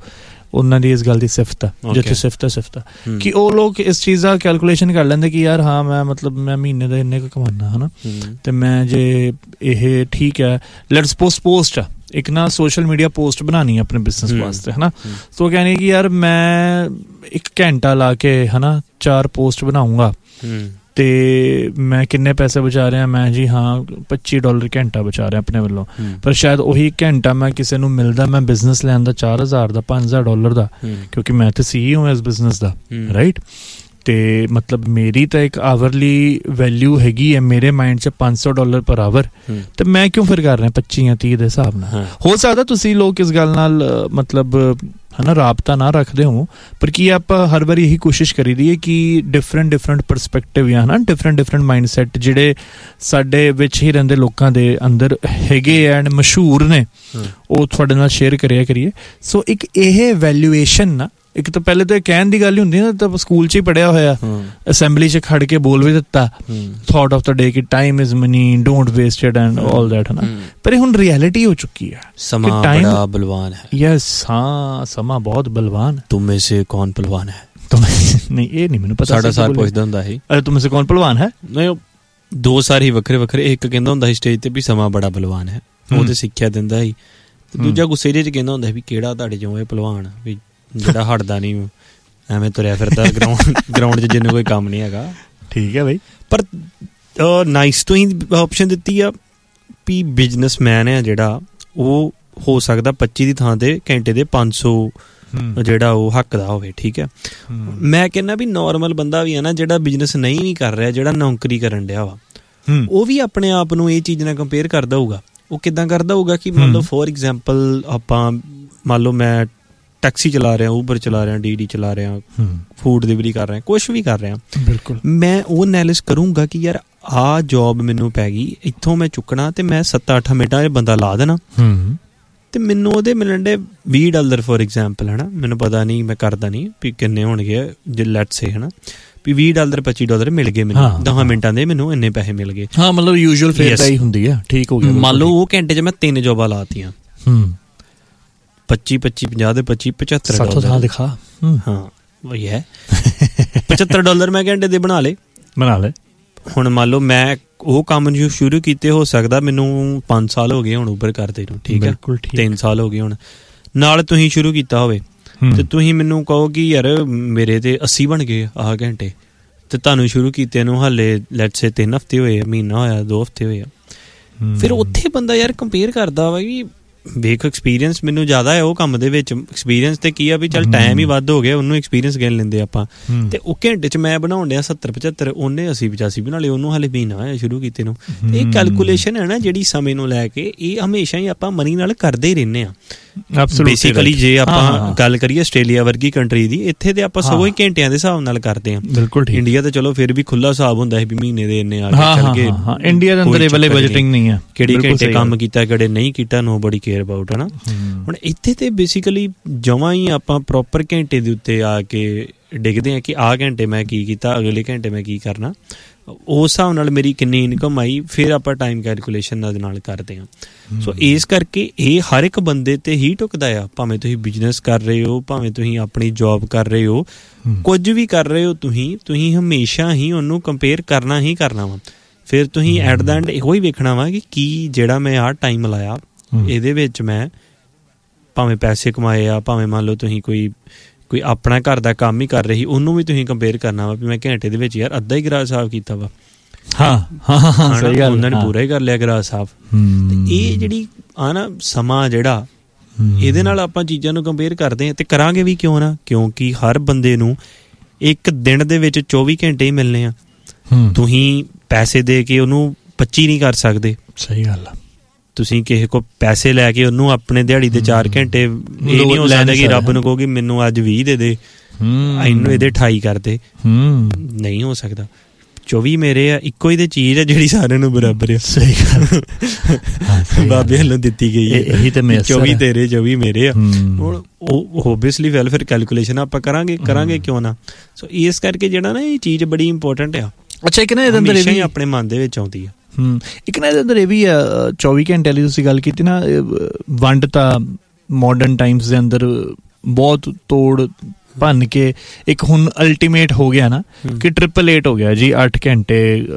ਉਹਨਾਂ ਦੀ ਇਸ ਗੱਲ ਦੀ ਸਿਫਤ ਆ, ਜਿੱਥੇ ਸਿਫਤ ਆ ਸਿਫਤ ਆ ਕਿ ਉਹ ਲੋਕ ਇਸ ਚੀਜ਼ ਦਾ ਕੈਲਕੂਲੇਸ਼ਨ ਕਰ ਲੈਂਦੇ ਕਿ ਯਾਰ ਹਾਂ ਮੈਂ ਮਤਲਬ ਮੈਂ ਮਹੀਨੇ ਦਾ ਇੰਨੇ ਕੁ ਕਮਾਉਣਾ ਹੈ ਨਾ, ਤੇ ਮੈਂ ਜੇ ਇਹ ਠੀਕ ਹੈ ਲੈਟਸ ਪੋਸਟ ਪੋਸਟ ਆ ਇੱਕ ਨਾ ਸੋਸ਼ਲ ਮੀਡੀਆ ਪੋਸਟ ਬਣਾਉਣੀ ਹੈ ਆਪਣੇ ਬਿਜ਼ਨਸ ਵਾਸਤੇ ਹੈ ਨਾ, ਸੋ ਕਹਿੰਦੇ ਕਿ ਯਾਰ ਮੈਂ ਇੱਕ ਘੰਟਾ ਲਾ ਕੇ ਹੈ ਨਾ ਚਾਰ ਪੋਸਟ ਬਣਾਊਂਗਾ ਤੇ ਮੈਂ ਕਿੰਨੇ ਪੈਸੇ ਬਚਾ ਰਿਹਾ, ਮੈਂ ਜੀ ਹਾਂ ਪੱਚੀ ਡਾਲਰ ਘੰਟਾ ਬਚਾ ਰਿਹਾ ਆਪਣੇ ਵੱਲੋਂ, ਪਰ ਸ਼ਾਇਦ ਉਹੀ ਘੰਟਾ ਮੈਂ ਕਿਸੇ ਨੂੰ ਮਿਲਦਾ ਮੈਂ ਬਿਜ਼ਨਸ ਲੈਣ ਦਾ ਚਾਰ ਹਜ਼ਾਰ ਦਾ ਪੰਜ ਹਜ਼ਾਰ ਡਾਲਰ ਦਾ, ਕਿਉਂਕਿ ਮੈਂ ਤਾਂ ਸੀ ਈ ਓ ਇਸ ਬਿਜ਼ਨਸ ਦਾ ਰਾਈਟ, ਤੇ ਮਤਲਬ ਮੇਰੀ ਤਾਂ ਇੱਕ ਆਵਰਲੀ ਵੈਲਿਊ ਹੈਗੀ ਹੈ ਮੇਰੇ ਮਾਈਂਡ 'ਚ ਪੰਜ ਸੌ ਡਾਲਰ ਪਰ ਆਵਰ, ਤੇ ਮੈਂ ਕਿਉਂ ਫਿਰ ਕਰ ਰਿਹਾ ਪੱਚੀ ਜਾਂ ਤੀਹ ਦੇ ਹਿਸਾਬ ਨਾਲ। ਹੋ ਸਕਦਾ ਤੁਸੀਂ ਲੋਕ ਇਸ ਗੱਲ ਨਾਲ ਮਤਲਬ ਹੈ ਨਾ ਰਾਬਤਾ ਨਾ ਰੱਖਦੇ ਹੋ, ਪਰ ਕੀ ਆਪਾਂ ਹਰ ਵਾਰੀ ਇਹੀ ਕੋਸ਼ਿਸ਼ ਕਰੀ ਦੀ ਹੈ ਕਿ ਡਿਫਰੈਂਟ ਡਿਫਰੈਂਟ ਪਰਸਪੈਕਟਿਵ ਜਾਂ ਹੈ ਨਾ ਡਿਫਰੈਂਟ ਡਿਫਰੈਂਟ ਮਾਈਂਡ ਸੈਟ ਜਿਹੜੇ ਸਾਡੇ ਵਿੱਚ ਹੀ ਰਹਿੰਦੇ ਲੋਕਾਂ ਦੇ ਅੰਦਰ ਹੈਗੇ ਐਂਡ ਮਸ਼ਹੂਰ ਨੇ ਉਹ ਤੁਹਾਡੇ ਨਾਲ ਸ਼ੇਅਰ ਕਰਿਆ ਕਰੀਏ। ਸੋ ਇੱਕ ਇਹ ਵੈਲਿਊਏਸ਼ਨ ਨਾ, ਇੱਕ ਤਾਂ ਪਹਿਲੇ ਤਾਂ ਕਹਿਣ ਦੀ ਗੱਲ ਹੀ ਹੁੰਦੀ ਨਾ, ਤਾਂ ਸਕੂਲ 'ਚ ਹੀ ਪੜ੍ਹਿਆ ਹੋਇਆ, ਅਸੈਂਬਲੀ 'ਚ ਖੜ ਕੇ ਬੋਲ ਵੀ ਦਿੱਤਾ ਥਾਟ ਆਫ ਦਾ ਡੇ ਕਿ time is money don't waste it and all that ਹੈ ਨਾ, ਪਰ ਇਹ ਹੁਣ ਰਿਐਲਿਟੀ ਹੋ ਚੁੱਕੀ ਹੈ। ਸਮਾਂ ਬੜਾ ਬਲਵਾਨ ਹੈ। ਯਸ ਹਾਂ ਸਮਾਂ ਬਹੁਤ ਬਲਵਾਨ। ਤੁਮ ਮੇਂ ਸੇ ਕੌਣ ਪਹਿਲਵਾਨ ਹੈ? ਨਹੀਂ ਇਹ ਨਹੀਂ ਮੈਨੂੰ ਪਤਾ। ਸਾਡਾ ਸਾਰ ਪੁੱਛਦਾ ਹੁੰਦਾ ਸੀ ਅਰੇ ਤੁਮ ਮੇਂ ਸੇ ਕੌਣ ਪਹਿਲਵਾਨ ਹੈ? ਨਹੀਂ ਦੋ ਸਾਰ ਹੀ ਵੱਖਰੇ ਵੱਖਰੇ, ਇੱਕ ਕਹਿੰਦਾ ਹੁੰਦਾ ਸੀ ਸਟੇਜ ਤੇ ਵੀ ਸਮਾਂ ਬੜਾ ਬਲਵਾਨ ਹੈ, ਉਹ ਤੇ ਸਿੱਖਿਆ ਦਿੰਦਾ ਸੀ, ਦੂਜਾ ਗੁੱਸੇ ਜਿਹੇ 'ਚ ਕਹਿੰਦਾ ਹੁੰਦਾ ਵੀ ਕਿਹੜਾ ਤੁਹਾਡੇ ਚੋਂ ਇਹ ਪਹਿਲਵਾਨ ਵੀ ਜਿਹੜਾ ਹਟਦਾ ਨਹੀਂ ਐਵੇਂ ਤੁਰਿਆ ਫਿਰਦਾ ਗਰਾਊਂਡ ਗਰਾਊਂਡ 'ਚ ਜਿਹਨੂੰ ਕੋਈ ਕੰਮ ਨਹੀਂ ਹੈਗਾ। ਠੀਕ ਹੈ ਬਈ, ਪਰ ਨਾਈਸ ਤੋਂ ਹੀ ਆਪਸ਼ਨ ਦਿੱਤੀ ਆ ਵੀ ਬਿਜ਼ਨਸਮੈਨ ਹੈ ਜਿਹੜਾ ਉਹ ਹੋ ਸਕਦਾ ਪੱਚੀ ਦੀ ਥਾਂ ਤੇ ਘੰਟੇ ਦੇ ਪੰਜ ਸੌ ਜਿਹੜਾ ਉਹ ਹੱਕ ਦਾ ਹੋਵੇ। ਠੀਕ ਹੈ, ਮੈਂ ਕਹਿੰਦਾ ਵੀ ਨੋਰਮਲ ਬੰਦਾ ਵੀ ਹੈ ਨਾ ਜਿਹੜਾ ਬਿਜ਼ਨਸ ਨਹੀਂ ਵੀ ਕਰ ਰਿਹਾ, ਜਿਹੜਾ ਨੌਕਰੀ ਕਰਨ ਡਿਆ ਵਾ, ਉਹ ਵੀ ਆਪਣੇ ਆਪ ਨੂੰ ਇਹ ਚੀਜ਼ ਨਾਲ ਕੰਪੇਅਰ ਕਰਦਾ ਹੋਊਗਾ। ਉਹ ਕਿੱਦਾਂ ਕਰਦਾ ਹੋਊਗਾ ਕਿ ਮੰਨ ਲਓ ਫੋਰ ਐਗਜ਼ਾਮਪਲ ਆਪਾਂ ਮੰਨ ਲਓ ਮੈਂ ਟੈਕਸੀ ਚਲਾ ਰਿਹਾ, ਊਬਰ ਚਲਾ ਰਿਹਾ, ਡੀ ਡੀ ਚਲਾ ਰਿਹਾ, ਫੂਡ ਡਿਲੀਵਰੀ ਕਰ ਰਿਹਾ, ਕੁਛ ਵੀ ਕਰ ਰਿਹਾ, ਬਿਲਕੁਲ ਮੈਂ ਉਹ ਐਨਾਲਿਸ ਕਰੂੰਗਾ ਕਿ ਯਾਰ ਆਹ ਜੋਬ ਮੈਨੂੰ ਪੈ ਗਈ, ਇੱਥੋਂ ਮੈਂ ਚੁੱਕਣਾ ਤੇ ਮੈਂ ਸੱਤ ਅੱਠ ਮਿੰਟਾਂ 'ਚ ਬੰਦਾ ਲਾ ਦੇਣਾ ਤੇ ਮੈਨੂੰ ਉਹਦੇ ਮਿਲਣ ਦੇ ਵੀਹ ਡਾਲਰ ਫੋਰ ਐਗਜ਼ਾਮਪਲ ਹੈ ਨਾ, ਮੈਨੂੰ ਪਤਾ ਨਹੀਂ ਮੈਂ ਕਰਦਾ ਨਹੀਂ ਵੀ ਕਿੰਨੇ ਹੋਣਗੇ ਜੇ ਲੈਟਸ ਸੇ ਹੈ ਨਾ ਵੀ ਵੀਹ ਡਾਲਰ ਪੱਚੀ ਡਾਲਰ ਮਿਲ ਗਏ ਮੈਨੂੰ ਦਸ ਮਿੰਟਾਂ ਦੇ, ਮੈਨੂੰ ਇੰਨੇ ਪੈਸੇ ਮਿਲ ਗਏ। ਹਾਂ ਮਤਲਬ ਯੂਜੂਅਲ ਫੇਅਰ ਦਾ ਹੀ ਹੁੰਦੀ ਆ। ਠੀਕ ਹੋ ਗਿਆ। ਮੰਨ ਲਓ ਉਹ ਘੰਟੇ 'ਚ ਮੈਂ ਤਿੰਨ ਜੋਬਾਂ ਲਾਤੀਆਂ, ਪੱਚੀ ਪੱਚੀ ਪੰਜਾਹ ਦੇ ਪੱਚੀ ਪਚੱਤਰ ਡਾਲਰ ਦਿਖਾ। ਹਾਂ ਵਹੀ ਹੈ ਪਚੱਤਰ ਡਾਲਰ ਮੈਂ ਘੰਟੇ ਦੇ ਬਣਾ ਲਏ ਬਣਾ ਲਏ ਹੁਣ ਮੰਨ ਲਓ ਮੈਂ ਉਹ ਕੰਮ ਜੋ ਸ਼ੁਰੂ ਕੀਤੇ, ਹੋ ਸਕਦਾ ਮੈਨੂੰ ਪੰਜ ਸਾਲ ਹੋ ਗਏ ਹੁਣ ਉਬਰ ਕਰਦੇ ਨੂੰ। ਠੀਕ ਹੈ, ਤਿੰਨ ਸਾਲ ਹੋ ਗਏ ਹੁਣ, ਨਾਲ ਤੁਸੀਂ ਸ਼ੁਰੂ ਕੀਤਾ ਹੋਵੇ ਤੇ ਤੁਸੀਂ ਮੈਨੂੰ ਕਹੋ ਕਿ ਯਾਰ ਮੇਰੇ ਤੇ ਅੱਸੀ ਬਣ ਗਏ ਆਹ ਘੰਟੇ, ਤੇ ਤੁਹਾਨੂੰ ਸ਼ੁਰੂ ਕੀਤੇ ਨੂੰ ਹਾਲੇ ਲੈਟਸ ਸੇ ਤਿੰਨ ਹਫ਼ਤੇ ਹੋਏ, ਮਹੀਨਾ ਹੋਇਆ, ਦੋ ਹਫ਼ਤੇ ਹੋਏ ਆ, ਫਿਰ ਉੱਥੇ ਬੰਦਾ ਯਾਰ ਕੰਪੇਅਰ ਕਰਦਾ ਵਾ ਵੀ ਵੇਖ ਐਕਸਪੀਰੀਅੰਸ ਮੈਨੂੰ ਜ਼ਿਆਦਾ ਹੈ ਉਹ ਕੰਮ ਦੇ ਵਿੱਚ। ਐਕਸਪੀਰੀਅੰਸ ਤੇ ਕੀ ਆ ਵੀ ਚੱਲ ਟਾਈਮ ਹੀ ਵੱਧ ਹੋ ਗਿਆ, ਉਹਨੂੰ ਐਕਸਪੀਰੀਅੰਸ ਗਿਣ ਲੈਂਦੇ ਆਪਾਂ, ਤੇ ਉਹ ਘੰਟੇ 'ਚ ਮੈਂ ਬਣਾਉਣ ਡਿਆ ਸੱਤਰ ਪਚੱਤਰ, ਉਹਨੇ ਅੱਸੀ ਪਚਾਸੀ ਬਣਾ ਲਏ, ਉਹਨੂੰ ਹਾਲੇ ਮਹੀਨਾ ਹੋਇਆ ਸ਼ੁਰੂ ਕੀਤੇ ਨੂੰ। ਇਹ ਕੈਲਕੂਲੇਸ਼ਨ ਹੈ ਨਾ ਜਿਹੜੀ ਸਮੇਂ ਨੂੰ ਲੈ ਕੇ, ਇਹ ਹਮੇਸ਼ਾ ਹੀ ਆਪਾਂ ਮਨੀ ਨਾਲ ਕਰਦੇ ਹੀ ਰਹਿੰਦੇ ਹਾਂ। ਬੇਸਿਕਲੀ ਜੇ ਆਪਾਂ ਗੱਲ ਕਰੀਏ ਆਸਟ੍ਰੇਲੀਆ ਵਰਗੀ ਕੰਟਰੀ ਦੀ, ਇੱਥੇ ਤੇ ਆਪਾਂ ਸਗੋਂ ਹੀ ਘੰਟਿਆਂ ਦੇ ਹਿਸਾਬ ਨਾਲ ਕਰਦੇ ਹਾਂ। ਬਿਲਕੁਲ ਠੀਕ। ਇੰਡੀਆ ਤੇ ਚਲੋ ਫਿਰ ਵੀ ਖੁੱਲਾ ਹਿਸਾਬ ਹੁੰਦਾ ਹੈ ਵੀ ਮਹੀਨੇ ਦੇ ਇੰਨੇ ਆ ਕੇ ਚੱਲ ਗਏ। ਇੰਡੀਆ ਦੇ ਅੰਦਰ ਇਹ ਵਾਲੇ ਬਜਟਿੰਗ ਨਹੀਂ ਹੈ, ਕਿਹੜੇ ਘੰਟੇ ਕੰਮ ਕੀਤਾ ਕਿਹੜੇ ਨਹੀਂ ਕੀਤਾ, ਨੋ ਬੜੀ ਕੇਅਰ ਅਬਾਊਟ ਹੈ ਨਾ। ਹੁਣ ਇੱਥੇ ਤੇ ਬੇਸਿਕਲੀ ਜਮਾਂ ਹੀ ਆਪਾਂ ਪ੍ਰੋਪਰ ਘੰਟੇ ਦੇ ਉੱਤੇ ਆ ਕੇ ਡਿੱਗਦੇ ਹਾਂ ਕਿ ਆਹ ਘੰਟੇ ਮੈਂ ਕੀ ਕੀਤਾ, ਅਗਲੇ ਘੰਟੇ ਮੈਂ ਕੀ ਕਰਨਾ, ਉਸ ਹਿਸਾਬ ਨਾਲ ਮੇਰੀ ਕਿੰਨੀ ਇਨਕਮ ਆਈ, ਫਿਰ ਆਪਾਂ ਟਾਈਮ ਕੈਲਕੂਲੇਸ਼ਨ ਦੇ ਨਾਲ ਕਰਦੇ ਹਾਂ। ਸੋ ਇਸ ਕਰਕੇ ਇਹ ਹਰ ਇੱਕ ਬੰਦੇ ਤੇ ਹੀ ਟੁਕਦਾ ਆ, ਭਾਵੇਂ ਤੁਸੀਂ ਬਿਜ਼ਨਸ ਕਰ ਰਹੇ ਹੋ, ਭਾਵੇਂ ਤੁਸੀਂ ਆਪਣੀ ਜੋਬ ਕਰ ਰਹੇ ਹੋ, ਕੁਝ ਵੀ ਕਰ ਰਹੇ ਹੋ, ਤੁਸੀਂ ਤੁਸੀਂ ਹਮੇਸ਼ਾ ਹੀ ਉਹਨੂੰ ਕੰਪੇਅਰ ਕਰਨਾ ਹੀ ਕਰਨਾ ਵਾ। ਫਿਰ ਤੁਸੀਂ ਐਟ ਦਾ ਐਂਡ ਇਹੋ ਹੀ ਵੇਖਣਾ ਵਾ ਕਿ ਕੀ ਜਿਹੜਾ ਮੈਂ ਆਹ ਟਾਈਮ ਲਾਇਆ ਇਹਦੇ ਵਿੱਚ ਮੈਂ ਭਾਵੇਂ ਪੈਸੇ ਕਮਾਏ ਆ, ਭਾਵੇਂ ਮੰਨ ਲਓ ਤੁਸੀਂ ਕੋਈ ਕੋਈ ਆਪਣਾ ਘਰ ਦਾ ਕੰਮ ਹੀ ਕਰ ਰਹੀ, ਉਹਨੂੰ ਵੀ ਤੁਸੀਂ ਕੰਪੇਅਰ ਕਰਨਾ ਵਾ ਵੀ ਮੈਂ ਘੰਟੇ ਦੇ ਵਿੱਚ ਯਾਰ ਅੱਧਾ ਹੀ ਗਰਾਜ ਸਾਫ਼ ਕੀਤਾ ਵਾ। ਹਾਂ ਹਾਂ ਹਾਂ ਸਹੀ ਗੱਲ, ਉਹਨਾਂ ਨੇ ਪੂਰਾ ਹੀ ਕਰ ਲਿਆ ਗਰਾਜ ਸਾਫ਼। ਤੇ ਇਹ ਜਿਹੜੀ ਆ ਨਾ ਸਮਾਂ ਜਿਹੜਾ, ਇਹਦੇ ਨਾਲ ਆਪਾਂ ਚੀਜ਼ਾਂ ਨੂੰ ਕੰਪੇਅਰ ਕਰਦੇ ਹਾਂ, ਤੇ ਕਰਾਂਗੇ ਵੀ ਕਿਉਂ ਨਾ, ਕਿਉਂਕਿ ਹਰ ਬੰਦੇ ਨੂੰ ਇੱਕ ਦਿਨ ਦੇ ਵਿੱਚ ਚੌਵੀ ਘੰਟੇ ਹੀ ਮਿਲਣੇ ਆ। ਤੁਸੀਂ ਪੈਸੇ ਦੇ ਕੇ ਉਹਨੂੰ ਪੱਚੀ ਨਹੀਂ ਕਰ ਸਕਦੇ। ਸਹੀ ਗੱਲ ਆ। ਤੁਸੀਂ ਕਿਸੇ ਕੋਲ ਪੈਸੇ ਲੈ ਕੇ ਉਹਨੂੰ ਆਪਣੇ ਦਿਹਾੜੀ ਦੇ ਚਾਰ ਘੰਟੇ, ਇਹ ਨਹੀਂ ਹੋ ਸਕਦਾ ਕਿ ਰੱਬ ਨੂੰ ਕਹੋ ਕਿ ਮੈਨੂੰ ਅੱਜ ਵੀਹ ਦੇ ਦੇ, ਇਹਨੂੰ ਇਹਦੇ ਅਠਾਈ ਕਰ ਦੇ, ਨਹੀਂ ਹੋ ਸਕਦਾ। ਚੌਵੀ ਮੇਰੇ ਆ, ਇੱਕੋ ਹੀ ਤੇ ਚੀਜ਼ ਆ ਜਿਹੜੀ ਸਾਰਿਆਂ ਨੂੰ ਬਰਾਬਰ ਆ। ਸਹੀ ਗੱਲ, ਬਾਬੇ ਵੱਲੋਂ ਦਿੱਤੀ ਗਈ ਹੈ, ਚੌਵੀ ਤੇਰੇ ਚੌਵੀ ਮੇਰੇ ਆ। ਹੁਣ ਉਹ ਓਬਵੀਅਸਲੀ ਵੈਲ ਫਿਰ ਕੈਲਕੂਲੇਸ਼ਨ ਆਪਾਂ ਕਰਾਂਗੇ ਕਰਾਂਗੇ ਕਿਉਂ ਨਾ। ਸੋ ਇਸ ਕਰਕੇ ਜਿਹੜਾ ਨਾ ਇਹ ਚੀਜ਼ ਬੜੀ ਇੰਪੋਰਟੈਂਟ ਆ। ਅੱਛਾ, ਇੱਕ ਨਾ ਇਹਦੇ ਅੰਦਰ ਇਹ ਆਪਣੇ ਮਨ ਦੇ ਵਿੱਚ ਆਉਂਦੀ ਆ। ਹੂੰ ਇੱਕ ਨਾ ਇਹਦੇ ਅੰਦਰ ਇਹ ਵੀ ਆ, ਚੌਵੀ ਘੰਟੇ ਵਾਲੀ ਤੁਸੀਂ ਗੱਲ ਕੀਤੀ ਨਾ, ਵੰਡ ਤਾਂ ਮਾਡਰਨ ਟਾਈਮਸ ਦੇ ਅੰਦਰ ਬਹੁਤ ਤੋੜ ਭੰਨ ਕੇ ਇੱਕ ਹੁਣ ਅਲਟੀਮੇਟ ਹੋ ਗਿਆ ਨਾ ਕਿ ਟ੍ਰਿਪਲ ਏਟ ਹੋ ਗਿਆ ਜੀ, ਅੱਠ ਘੰਟੇ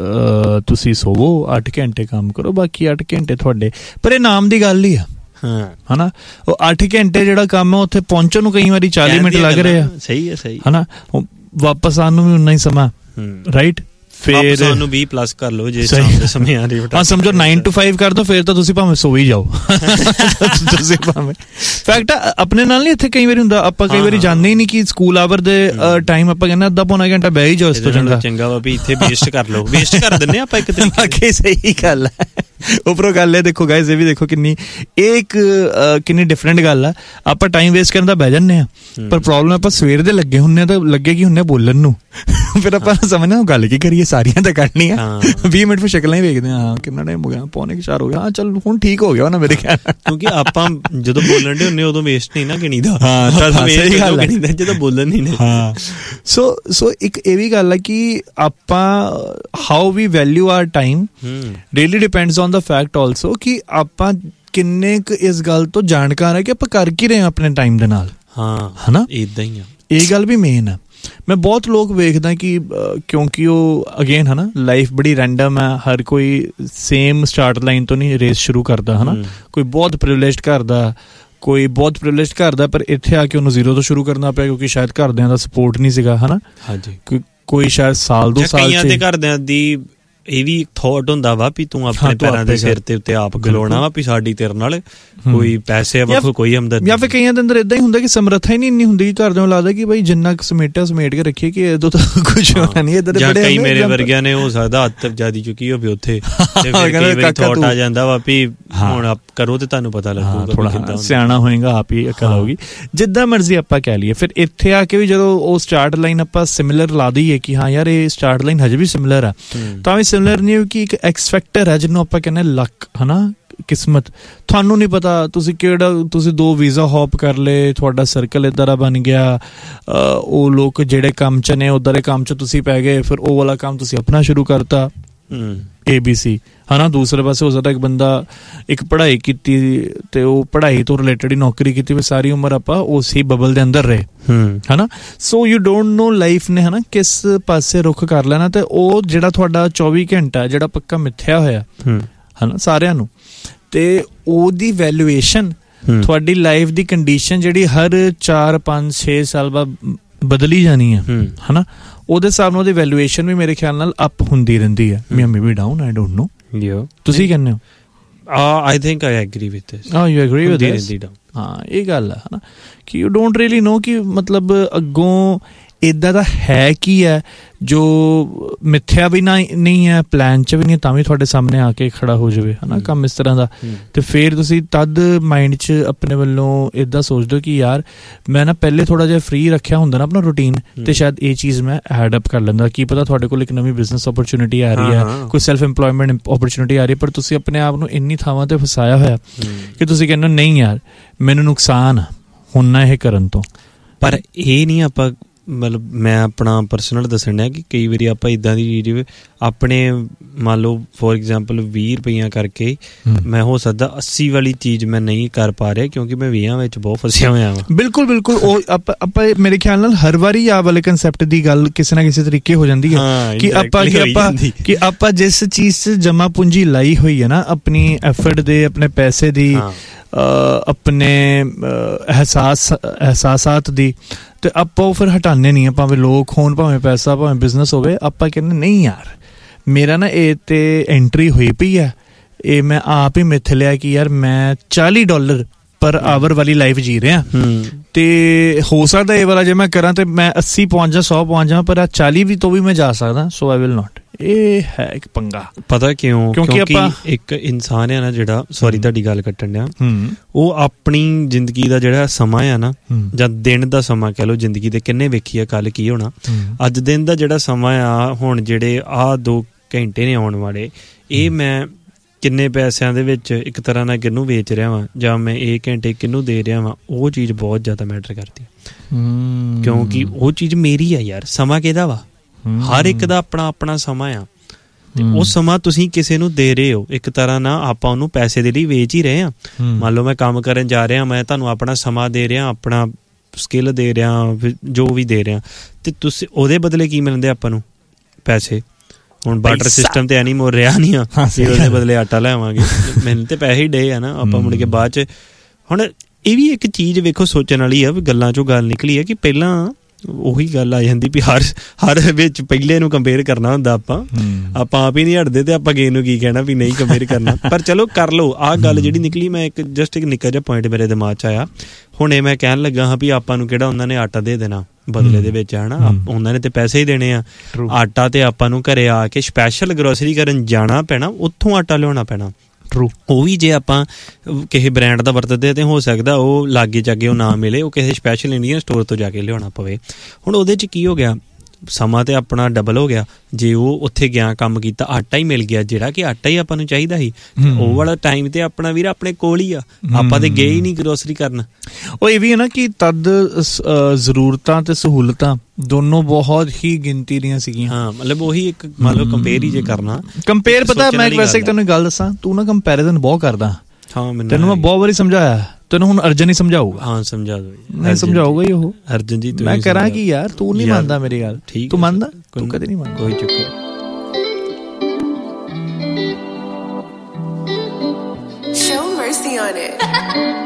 ਤੁਸੀਂ ਸੋਵੋ, ਅੱਠ ਘੰਟੇ ਕੰਮ ਕਰੋ, ਬਾਕੀ ਅੱਠ ਘੰਟੇ ਤੁਹਾਡੇ। ਪਰ ਇਹ ਨਾਮ ਦੀ ਗੱਲ ਹੀ ਆ ਹਨਾ, ਉਹ ਅੱਠ ਘੰਟੇ ਜਿਹੜਾ ਕੰਮ ਹੈ ਉੱਥੇ ਪਹੁੰਚਣ ਨੂੰ ਕਈ ਵਾਰੀ ਚਾਲੀ ਮਿੰਟ ਲੱਗ ਰਹੇ ਆ। ਸਹੀ ਹੈ, ਸਹੀ ਹਨਾ, ਵਾਪਸ ਆਉਣ ਨੂੰ ਵੀ ਉਨਾ ਹੀ ਸਮਾਂ, ਰਾਈਟ। ਫਿਰ ਸਾਨੂੰ ਵੀਹ ਪਲੱਸ ਕਰ ਲਓ ਜੇ ਸਮੇਂ ਆ ਰਹੀ। ਹਾਂ ਸਮਝੋ ਨਾਈਨ ਟੂ ਫਾਈਵ ਕਰ ਦੋ, ਫਿਰ ਤਾਂ ਤੁਸੀਂ ਭਾਵੇਂ ਸੋ ਹੀ ਜਾਓ ਤੁਸੀਂ ਭਾਵੇਂ। ਫੈਕਟ ਆਪਣੇ ਨਾਲ ਨਹੀਂ ਇੱਥੇ ਕਈ ਵਾਰੀ ਹੁੰਦਾ, ਆਪਾਂ ਕਈ ਵਾਰੀ ਜਾਂਦੇ ਹੀ ਨਹੀਂ ਕਿ ਸਕੂਲ ਆਵਰ ਦੇ ਟਾਈਮ ਆਪਾਂ ਕਹਿੰਦੇ ਅੱਧਾ ਪੌਣਾ ਘੰਟਾ ਬਹਿ ਹੀ ਜਾਓ, ਇਸ ਤੋਂ ਚੰਗਾ ਚੰਗਾ ਵਾ ਵੀ ਇੱਥੇ ਵੇਸਟ ਕਰ ਲਓ। ਵੇਸਟ ਕਰ ਦਿੰਦੇ ਆਪਾਂ ਇੱਕ ਤਰੀਕੇ। ਸਹੀ ਗੱਲ ਹੈ। ਉੱਪਰੋਂ ਗੱਲ ਹੈ ਦੇਖੋ ਗਾਇਜ਼, ਇਹ ਵੀ ਦੇਖੋ ਕਿੰਨੀ ਇਹ ਇੱਕ ਕਿੰਨੀ ਡਿਫਰੈਂਟ ਗੱਲ ਆ। ਆਪਾਂ ਟਾਈਮ ਵੇਸਟ ਕਰਨ ਦਾ ਬਹਿ ਜਾਂਦੇ ਆ, ਪਰ ਪ੍ਰੋਬਲਮ ਆਪਾਂ ਸਵੇਰ ਦੇ ਲੱਗੇ ਹੁੰਦੇ ਤਾਂ ਲੱਗੇ ਕੀ ਹੁੰਦੇ ਬੋਲਣ ਨੂੰ, ਫਿਰ ਆਪਾਂ ਸਮਝਣਾ ਉਹ ਗੱਲ ਕੀ ਕਰੀਏ, ਸਾਰੀਆਂ ਤਾਂ ਕਰਨੀ ਆ। ਵੀਹ ਮਿੰਟ ਫਿਰ ਸ਼ਕਲਾਂ ਹੀ ਵੇਖਦੇ ਹਾਂ, ਕਿੰਨਾ ਟਾਈਮ ਹੋ ਗਿਆ, ਪੌਣੇ ਚਾਰ ਹੋ ਗਿਆ, ਹਾਂ ਚੱਲ ਹੁਣ ਠੀਕ ਹੋ ਗਿਆ ਨਾ ਮੇਰੇ ਖਿਆਲ। ਕਿਉਂਕਿ ਆਪਾਂ ਜਦੋਂ ਬੋਲਣ ਦੇ ਹੁੰਦੇ ਉਦੋਂ ਵੇਸਟ ਨਹੀਂ ਨਾ ਗਿਣੀਦਾ, ਸਹੀ ਗੱਲ ਹੈ, ਜਦੋਂ ਬੋਲਣ ਨਹੀਂ ਨੇ। ਹਾਂ ਸੋ ਸੋ ਇੱਕ ਇਹ ਵੀ ਗੱਲ ਹੈ ਕਿ ਆਪਾਂ how we value R time really depends on the fact also ਕਿ ਆਪਾਂ ਕਿੰਨੇ ਕੁ ਇਸ ਗੱਲ ਤੋਂ ਜਾਣਕਾਰ ਹੈ ਕਿ ਆਪਾਂ ਕਰ ਕੀ ਰਹੇ ਹਾਂ ਆਪਣੇ ਟਾਈਮ ਦੇ ਨਾਲ। ਹਾਂ ਹਨਾ, ਏਦਾਂ ਹੀ ਆ, ਇਹ ਗੱਲ ਵੀ ਮੇਨ ਆ। ਮੈਂ ਬਹੁਤ ਲੋਕ ਵੇਖਦਾ ਕਿ ਕਿਉਂਕਿ ਉਹ ਅਗੇਨ ਹੈ ਨਾ ਲਾਈਫ ਬੜੀ ਰੈਂਡਮ ਹੈ, ਹਰ ਕੋਈ ਸੇਮ ਸਟਾਰਟ ਲਾਈਨ ਤੋਂ ਨਹੀਂ ਰੇਸ ਸ਼ੁਰੂ ਕਰਦਾ ਹੈ ਨਾ। ਕੋਈ ਬਹੁਤ ਪ੍ਰਿਵਿਲੇਜਡ ਘਰ ਦਾ, ਕੋਈ ਬਹੁਤ ਪ੍ਰਿਵਿਲੇਜਡ ਘਰ ਦਾ, ਪਰ ਇੱਥੇ ਆ ਕੇ ਉਹਨੂੰ ਜ਼ੀਰੋ ਤੋਂ ਸ਼ੁਰੂ ਕਰਨਾ ਪਿਆ ਕਿਉਂਕਿ ਸ਼ਾਇਦ ਘਰਦਿਆਂ ਦਾ ਸਪੋਰਟ ਨਹੀਂ ਸੀਗਾ ਹੈ ਨਾ। ਹਾਂਜੀ, ਕੋਈ ਸ਼ਾਇਦ ਸਾਲ ਦੋ ਸਾਲ ਕਈਆਂ ਦੇ ਘਰਦਿਆਂ ਦੀ ਇਹ ਵੀ ਥੋਟ ਹੁੰਦਾ ਵਾ ਵੀ ਤੂੰ ਆਪਣੇ ਪੈਰਾਂ ਦੇ ਸਿਰ ਤੇ ਉੱਤੇ ਆਪ ਖਲੋਣਾ ਵਾ, ਵੀ ਸਾਡੀ ਤੇਰੇ ਨਾਲ ਕੋਈ ਪੈਸੇ ਵੱਖੋ ਕੋਈ ਹਮਦਰਦੀ। ਜਾਂ ਫਿਰ ਕਈਆਂ ਦੇ ਅੰਦਰ ਏਦਾਂ ਹੀ ਹੁੰਦਾ ਕਿ ਸਮਰੱਥਾ ਹੀ ਨਹੀਂ ਇੰਨੀ ਹੁੰਦੀ, ਘਰਦਿਆਂ ਨੂੰ ਲੱਗਦਾ ਕਿ ਬਈ ਜਿੰਨਾ ਸਮੇਟਿਆ ਸਮੇਟ ਕੇ ਰੱਖੀਏ ਕਿ ਇਹਦੋਂ ਤਾਂ ਕੁਝ ਹੋਣਾ ਨਹੀਂ। ਇੱਧਰ ਜਾਂ ਕਈ ਮੇਰੇ ਵਰਗਿਆਂ ਨੇ ਹੋ ਸਕਦਾ ਹੱਦ ਜਿਆਦੀ ਚੁੱਕੀ ਹੋਵੇ ਉੱਥੇ, ਤੇ ਫਿਰ ਕਈ ਵਾਰੀ ਥੋਟ ਆ ਜਾਂਦਾ ਵਾ ਵੀ ਹੁਣ ਆਪ ਕਰੋ ਤੇ ਤੁਹਾਨੂੰ ਪਤਾ ਲੱਗੂਗਾ, ਥੋੜਾ ਸਿਆਣਾ ਹੋਏਗਾ, ਆਪ ਹੀ ਅਕਲ ਆਊਗੀ, ਜਿੱਦਾਂ ਮਰਜ਼ੀ ਆਪਾਂ ਕਹਿ ਲਈਏ। ਫਿਰ ਇੱਥੇ ਆ ਕੇ ਵੀ ਜਦੋਂ ਉਹ ਸਟਾਰਟ ਲਾਈਨ ਆਪਾਂ ਸਿਮਿਲਰ ਲਾ ਦਈਏ ਕਿ ਹਾਂ ਯਾਰ ਇਹ ਸਟਾਰਟ ਲਾਈਨ ਹਜੇ ਵੀ ਸਿਮਿਲਰ ਆ, ਤਾਂ ਵੀ ਸਿਮਿਲਰ ਨਹੀਂ ਕਿ ਇੱਕ ਐਕਸ ਫੈਕਟਰ ਹੈ ਜਿਹਨੂੰ ਆਪਾਂ ਕਹਿੰਦੇ ਲੱਕ ਹੈ ਨਾ, ਕਿਸਮਤ। ਤੁਹਾਨੂੰ ਨਹੀਂ ਪਤਾ ਤੁਸੀਂ ਕਿਹੜਾ, ਤੁਸੀਂ ਦੋ ਵੀਜ਼ਾ ਹੋਪ ਕਰ ਲਏ, ਤੁਹਾਡਾ ਸਰਕਲ ਇੱਦਾਂ ਦਾ ਬਣ ਗਿਆ, ਉਹ ਲੋਕ ਜਿਹੜੇ ਕੰਮ 'ਚ ਨੇ ਉੱਦਾਂ ਦੇ ਕੰਮ 'ਚ ਤੁਸੀਂ ਪੈ ਗਏ, ਫਿਰ ਉਹ ਵਾਲਾ ਕੰਮ ਤੁਸੀਂ ਆਪਣਾ ਸ਼ੁਰੂ ਕਰਤਾ, ਏ ਬੀ ਸੀ ਹੈ ਨਾ। ਦੂਸਰੇ ਪਾਸੇ ਹੋ ਸਕਦਾ ਇੱਕ ਬੰਦਾ ਇੱਕ ਪੜ੍ਹਾਈ ਕੀਤੀ ਤੇ ਉਹ ਪੜ੍ਹਾਈ ਤੋਂ ਰਿਲੇਟਡ ਹੀ ਨੌਕਰੀ ਕੀਤੀ, ਵੀ ਸਾਰੀ ਉਮਰ ਆਪਾਂ ਉਸ ਹੀ ਬਬਲ ਦੇ ਅੰਦਰ ਰਹੇ ਹੈ ਨਾ। So you don't know life ਨੇ ਹੈ ਨਾ ਕਿਸ ਪਾਸੇ ਰੁੱਖ ਕਰ ਲੈਣਾ, ਤੇ ਉਹ ਜਿਹੜਾ ਤੁਹਾਡਾ ਚੌਵੀ ਘੰਟਾ ਜਿਹੜਾ ਪੱਕਾ ਮਿੱਥਿਆ ਹੋਇਆ ਹੈ ਨਾ ਸਾਰਿਆਂ ਨੂੰ, ਤੇ ਉਹਦੀ ਵੈਲੂਏਸ਼ਨ ਤੁਹਾਡੀ ਲਾਈਫ ਦੀ ਕੰਡੀਸ਼ਨ ਜਿਹੜੀ ਹਰ ਚਾਰ ਪੰਜ ਛੇ ਸਾਲ ਬਾਅਦ ਬਦਲੀ ਜਾਣੀ ਹੈ ਹੈ ਨਾ, ਉਹਦੇ ਹਿਸਾਬ ਨਾਲ ਉਹਦੀ ਵੈਲੂਏਸ਼ਨ ਵੀ ਮੇਰੇ ਖਿਆਲ ਨਾਲ ਅਪ ਹੁੰਦੀ ਰਹਿੰਦੀ ਹੈ, may be down, I don't know. ਤੁਸੀਂ ਕਹਿੰਦੇ ਹੋ? I think I agree with ਦਿਸ। ਹਾਂ ਯੂ ਐਗਰੀ ਵਿਦ ਦਿਸ। ਹਾਂ ਇਹ ਗੱਲ ਹੈ ਨਾ ਕਿ ਯੂ ਡੋਂਟ ਰੀਅਲੀ ਨੋ ਕਿ ਮਤਲਬ ਅੱਗੋਂ ਇੱਦਾਂ ਦਾ ਹੈ ਕੀ ਹੈ ਜੋ ਮਿੱਥਿਆ ਵੀ ਨਾ ਨਹੀਂ ਹੈ, ਪਲਾਨ 'ਚ ਵੀ ਨਹੀਂ, ਤਾਂ ਵੀ ਤੁਹਾਡੇ ਸਾਹਮਣੇ ਆ ਕੇ ਖੜਾ ਹੋ ਜਾਵੇ ਹੈ ਨਾ ਕੰਮ ਇਸ ਤਰ੍ਹਾਂ ਦਾ। ਤੇ ਫਿਰ ਤੁਸੀਂ ਤਦ ਮਾਈਂਡ 'ਚ ਆਪਣੇ ਵੱਲੋਂ ਇੱਦਾਂ ਸੋਚਦੇ ਹੋ ਕਿ ਯਾਰ ਮੈਂ ਨਾ ਪਹਿਲੇ ਥੋੜ੍ਹਾ ਜਿਹਾ ਫ੍ਰੀ ਰੱਖਿਆ ਹੁੰਦਾ ਨਾ ਆਪਣਾ ਰੂਟੀਨ, ਤੇ ਸ਼ਾਇਦ ਇਹ ਚੀਜ਼ ਮੈਂ ਐਡ ਅਪ ਕਰ ਲੈਂਦਾ। ਕੀ ਪਤਾ ਤੁਹਾਡੇ ਕੋਲ ਇੱਕ ਨਵੀਂ ਬਿਜ਼ਨਸ ਓਪਰਚੁਨਿਟੀ ਆ ਰਹੀ ਹੈ, ਕੋਈ ਸੈਲਫ ਇੰਪਲੋਇਮੈਂਟ ਓਪਰਚੁਨਿਟੀ ਆ ਰਹੀ ਹੈ, ਪਰ ਤੁਸੀਂ ਆਪਣੇ ਆਪ ਨੂੰ ਇੰਨੀ ਥਾਵਾਂ 'ਤੇ ਫਸਾਇਆ ਹੋਇਆ ਕਿ ਤੁਸੀਂ ਕਹਿੰਦੇ ਹੋ ਨਹੀਂ ਯਾਰ ਮੈਨੂੰ ਨੁਕਸਾਨ ਆ ਹੁਣ ਨਾ ਇਹ ਕਰਨ ਤੋਂ। ਪਰ ਇਹ ਨਹੀਂ ਆਪਾਂ ਮਤਲਬ ਮੈਂ ਆਪਣਾ ਪਰਸਨਲ ਦੱਸਣ ਡਿਆ ਕਿ ਕਈ ਵਾਰੀ ਆਪਾਂ ਇੱਦਾਂ ਦੀ ਚੀਜ਼ ਆਪਣੇ ਮੰਨ ਲਓ ਫੋਰ ਐਗਜ਼ਾਮਪਲ ਵੀਹ ਰੁਪਈਆ ਕਰਕੇ ਮੈਂ ਹੋ ਸਕਦਾ ਅੱਸੀ ਵਾਲੀ ਚੀਜ਼ ਮੈਂ ਨਹੀਂ ਕਰ ਪਾ ਰਿਹਾ ਕਿਉਂਕਿ ਮੈਂ ਵੀਹਾਂ ਵਿੱਚ ਬਹੁਤ ਫਸਿਆ ਹੋਇਆ ਵਾਂ। ਬਿਲਕੁਲ ਬਿਲਕੁਲ ਉਹ ਆਪਾਂ ਆਪਾਂ ਮੇਰੇ ਖਿਆਲ ਨਾਲ ਹਰ ਵਾਰੀ ਆਹ ਵਾਲੇ ਕੰਸੈਪਟ ਦੀ ਗੱਲ ਕਿਸੇ ਨਾ ਕਿਸੇ ਤਰੀਕੇ ਹੋ ਜਾਂਦੀ ਹੈ ਕਿ ਆਪਾਂ ਕਿ ਆਪਾਂ ਕਿ ਆਪਾਂ ਜਿਸ ਚੀਜ਼ 'ਚ ਜਮਾ ਪੂੰਜੀ ਲਾਈ ਹੋਈ ਹੈ ਨਾ ਆਪਣੀ ਐਫਰਟ ਦੇ, ਆਪਣੇ ਪੈਸੇ ਦੀ, ਆਪਣੇ ਅਹਿਸਾਸ ਅਹਿਸਾਸਾਤ ਦੀ, ਤੇ ਆਪਾਂ ਉਹ ਫਿਰ ਹਟਾਉਂਦੇ ਨਹੀਂ ਆ, ਭਾਵੇਂ ਲੋਕ ਹੋਣ, ਭਾਵੇਂ ਪੈਸਾ, ਭਾਵੇਂ ਬਿਜ਼ਨਸ ਹੋਵੇ। ਆਪਾਂ ਕਹਿੰਦੇ ਨਹੀਂ ਯਾਰ ਮੇਰਾ ਨਾ ਇਹ ਤੇ ਐਂਟਰੀ ਹੋਈ ਪਈ ਹੈ, ਇਹ ਮੈਂ ਆਪ ਹੀ ਮਿੱਥ ਲਿਆ ਕਿ ਯਾਰ ਮੈਂ ਚਾਲੀ ਡਾਲਰ ਪਰ ਆਵਰ ਵਾਲੀ ਲਾਈਫ ਜੀ ਰਿਹਾ, ਤੇ ਹੋ ਸਕਦਾ ਇਹ ਵਾਲਾ ਜੇ ਮੈਂ ਕਰਾਂ ਤੇ ਮੈਂ ਅੱਸੀ ਪਹੁੰਚ ਜਾ, ਸੌ ਪਹੁੰਚ ਜਾ, ਪਰ ਆ ਚਾਲੀ ਵੀ ਤੋਂ ਵੀ ਮੈਂ ਜਾ ਸਕਦਾ। ਸੋ ਆਈ ਵਿਲ ਨਾਟ। ਇਹ ਹੈ ਇੱਕ ਪੰਗਾ। ਪਤਾ ਕਿਉਂ? ਕਿਉਂਕਿ ਆਪਾਂ ਇੱਕ ਇਨਸਾਨ ਹੈ ਨਾ ਜਿਹੜਾ, ਸੌਰੀ ਤੁਹਾਡੀ ਗੱਲ ਕੱਟਣ ਡਿਆ, ਉਹ ਆਪਣੀ ਜ਼ਿੰਦਗੀ ਦਾ ਜਿਹੜਾ ਸਮਾਂ ਆ ਨਾ, ਜਾਂ ਦਿਨ ਦਾ ਸਮਾਂ ਕਹਿ ਲਓ, ਜ਼ਿੰਦਗੀ ਦੇ ਕਿੰਨੇ ਵੇਖੀ ਆ ਕੱਲ ਕੀ ਹੋਣਾ, ਅੱਜ ਦਿਨ ਦਾ ਜਿਹੜਾ ਸਮਾਂ ਆ, ਹੁਣ ਜਿਹੜੇ ਆਹ ਦੋ ਘੰਟੇ ਨੇ ਆਉਣ ਵਾਲੇ, ਇਹ ਮੈਂ ਕਿੰਨੇ ਪੈਸਿਆਂ ਦੇ ਵਿੱਚ ਇੱਕ ਤਰ੍ਹਾਂ ਨਾਲ ਕਿਹਨੂੰ ਵੇਚ ਰਿਹਾ ਵਾਂ, ਜਾਂ ਮੈਂ ਇਹ ਘੰਟੇ ਕਿਹਨੂੰ ਦੇ ਰਿਹਾ ਵਾਂ, ਉਹ ਚੀਜ਼ ਬਹੁਤ ਜ਼ਿਆਦਾ ਮੈਟਰ ਕਰਦੀ। ਕਿਉਂਕਿ ਉਹ ਚੀਜ਼ ਮੇਰੀ ਆ ਯਾਰ, ਸਮਾਂ ਕਿਹਦਾ ਵਾ? ਹਰ ਇੱਕ ਦਾ ਆਪਣਾ ਆਪਣਾ ਸਮਾਂ ਆ, ਤੇ ਉਹ ਸਮਾਂ ਤੁਸੀਂ ਕਿਸੇ ਨੂੰ ਦੇ ਰਹੇ ਹੋ। ਇੱਕ ਤਰ੍ਹਾਂ ਨਾਲ ਆਪਾਂ ਉਹਨੂੰ ਪੈਸੇ ਦੇ ਲਈ ਵੇਚ ਹੀ ਰਹੇ ਹਾਂ। ਮੰਨ ਲਓ ਮੈਂ ਕੰਮ ਕਰਨ ਜਾ ਰਿਹਾ, ਮੈਂ ਤੁਹਾਨੂੰ ਆਪਣਾ ਸਮਾਂ ਦੇ ਰਿਹਾ, ਆਪਣਾ ਸਕਿੱਲ ਦੇ ਰਿਹਾ, ਜੋ ਵੀ ਦੇ ਰਿਹਾ, ਤੇ ਤੁਸੀਂ ਉਹਦੇ ਬਦਲੇ ਕੀ ਮਿਲਦੇ ਆਪਾਂ ਨੂੰ? ਪੈਸੇ। ਹੁਣ ਬਾਰਟਰ ਸਿਸਟਮ ਤੇ ਐਨੀ ਮੋਰ ਰਿਹਾ ਨਹੀਂ ਆ ਵੀ ਉਹਦੇ ਬਦਲੇ ਆਟਾ ਲੈਵਾਂਗੇ, ਮੈਨੂੰ ਤੇ ਪੈਸੇ ਹੀ ਡੇ ਆ ਨਾ ਆਪਾਂ ਮੁੜ ਕੇ ਬਾਅਦ 'ਚ। ਹੁਣ ਇਹ ਵੀ ਇੱਕ ਚੀਜ਼ ਵੇਖੋ ਸੋਚਣ ਵਾਲੀ ਆ, ਵੀ ਗੱਲਾਂ 'ਚੋਂ ਗੱਲ ਨਿਕਲੀ ਹੈ ਕਿ ਪਹਿਲਾਂ ਉਹੀ ਗੱਲ ਆ ਜਾਂਦੀ ਵੀ ਹਰ ਹਰ ਵਿੱਚ ਪਹਿਲੇ ਨੂੰ ਕੰਪੇਅਰ ਕਰਨਾ ਹੁੰਦਾ ਆਪਾਂ ਆਪਾਂ ਆਪ ਹੀ ਨਹੀਂ ਹਟਦੇ ਤੇ ਆਪਾਂ ਕਿਸੇ ਨੂੰ ਕੀ ਕਹਿਣਾ ਵੀ ਨਹੀਂ ਕੰਪੇਅਰ ਕਰਨਾ। ਪਰ ਚਲੋ ਕਰ ਲਓ। ਆਹ ਗੱਲ ਜਿਹੜੀ ਨਿਕਲੀ, ਮੈਂ ਇੱਕ ਜਸਟ ਇੱਕ ਨਿੱਕਾ ਜਿਹਾ ਪੁਆਇੰਟ ਮੇਰੇ ਦਿਮਾਗ 'ਚ ਆਇਆ ਹੁਣੇ। ਮੈਂ ਕਹਿਣ ਲੱਗਾ ਹਾਂ ਵੀ ਆਪਾਂ ਨੂੰ ਕਿਹੜਾ ਉਹਨਾਂ ਨੇ ਆਟਾ ਦੇ ਦੇਣਾ ਬਦਲੇ ਦੇ ਵਿੱਚ, ਹੈ ਨਾ, ਉਹਨਾਂ ਨੇ ਤੇ ਪੈਸੇ ਹੀ ਦੇਣੇ ਆ। ਆਟਾ ਤੇ ਆਪਾਂ ਨੂੰ ਘਰੇ ਆ ਕੇ ਸਪੈਸ਼ਲ ਗਰੋਸਰੀ ਕਰਨ ਜਾਣਾ ਪੈਣਾ, ਉੱਥੋਂ ਆਟਾ ਲਿਆਉਣਾ ਪੈਣਾ। ਟਰੂ। ਉਹ ਵੀ ਜੇ ਆਪਾਂ ਕਿਸੇ ਬ੍ਰਾਂਡ ਦਾ ਵਰਤਦੇ ਤੇ ਹੋ ਸਕਦਾ ਉਹ ਲਾਗੇ ਜਾਗੇ ਉਹ ਨਾ ਮਿਲੇ, ਉਹ ਕਿਸੇ ਸਪੈਸ਼ਲ ਇੰਡੀਅਨ ਸਟੋਰ ਤੋਂ ਜਾ ਕੇ ਲਿਆਉਣਾ ਪਵੇ। ਹੁਣ ਉਹਦੇ 'ਚ ਕੀ ਹੋ ਗਿਆ, ਸਮਾਂ ਤੇ ਆਪਣਾ ਡਬਲ ਹੋ ਗਿਆ। ਜੇ ਉਹ ਉੱਥੇ ਗਿਆ ਕੰਮ ਕੀਤਾ, ਆਟਾ ਹੀ ਮਿਲ ਗਿਆ ਜਿਹੜਾ ਕਿ ਆਟਾ ਹੀ ਆਪਾਂ ਨੂੰ ਚਾਹੀਦਾ ਸੀ, ਉਹ ਵਾਲਾ ਟਾਈਮ ਤੇ ਆਪਣਾ ਵੀਰ ਆਪਣੇ ਕੋਲ ਹੀ ਆ, ਆਪਾਂ ਤੇ ਗਏ ਹੀ ਨਹੀਂ ਗਰੋਸਰੀ ਕਰਨ। ਉਹ ਇਹ ਵੀ ਹੈ ਨਾ ਕਿ ਤਦ ਜ਼ਰੂਰਤਾਂ ਤੇ ਸਹੂਲਤਾਂ ਦੋਨੋਂ ਬਹੁਤ ਹੀ ਗਿਣਤੀ ਦੀਆਂ ਸੀਗੀਆਂ। ਹਾਂ, ਮਤਲਬ ਉਹੀ ਇੱਕ ਮੰਨ ਲਓ ਕੰਪੇਅਰ ਹੀ ਜੇ ਕਰਨਾ, ਕੰਪੇਅਰ ਪਤਾ ਮੈਂ ਵੈਸੇ ਤੈਨੂੰ ਗੱਲ ਦੱਸਾਂ, ਤੂੰ ਨਾ ਕੰਪੈਰੀਜ਼ਨ ਬਹੁਤ ਕਰਦਾ। ਹਾਂ, ਮੈਨੂੰ ਤੈਨੂੰ ਮੈਂ ਬਹੁਤ ਵਾਰੀ ਸਮਝਾਇਆ, ਤੈਨੂੰ ਹੁਣ ਅਰਜਨ ਹੀ ਸਮਝਾਊਗਾ। ਹਾਂ, ਸਮਝਾ ਦੋ। ਨਹੀਂ ਸਮਝਾਊਗਾ ਹੀ ਉਹ। ਅਰਜਨ ਜੀ ਮੈਂ ਕਰਾਂ ਕੀ ਯਾਰ, ਤੂੰ ਨਹੀਂ ਮੰਨਦਾ ਮੇਰੀ ਗੱਲ। ਤੂੰ ਮੰਨਦਾ? ਤੂੰ ਕਦੇ ਨਹੀਂ ਮੰਨਦਾ। ਕੋਈ ਚੱਕਰ। Show mercy on it.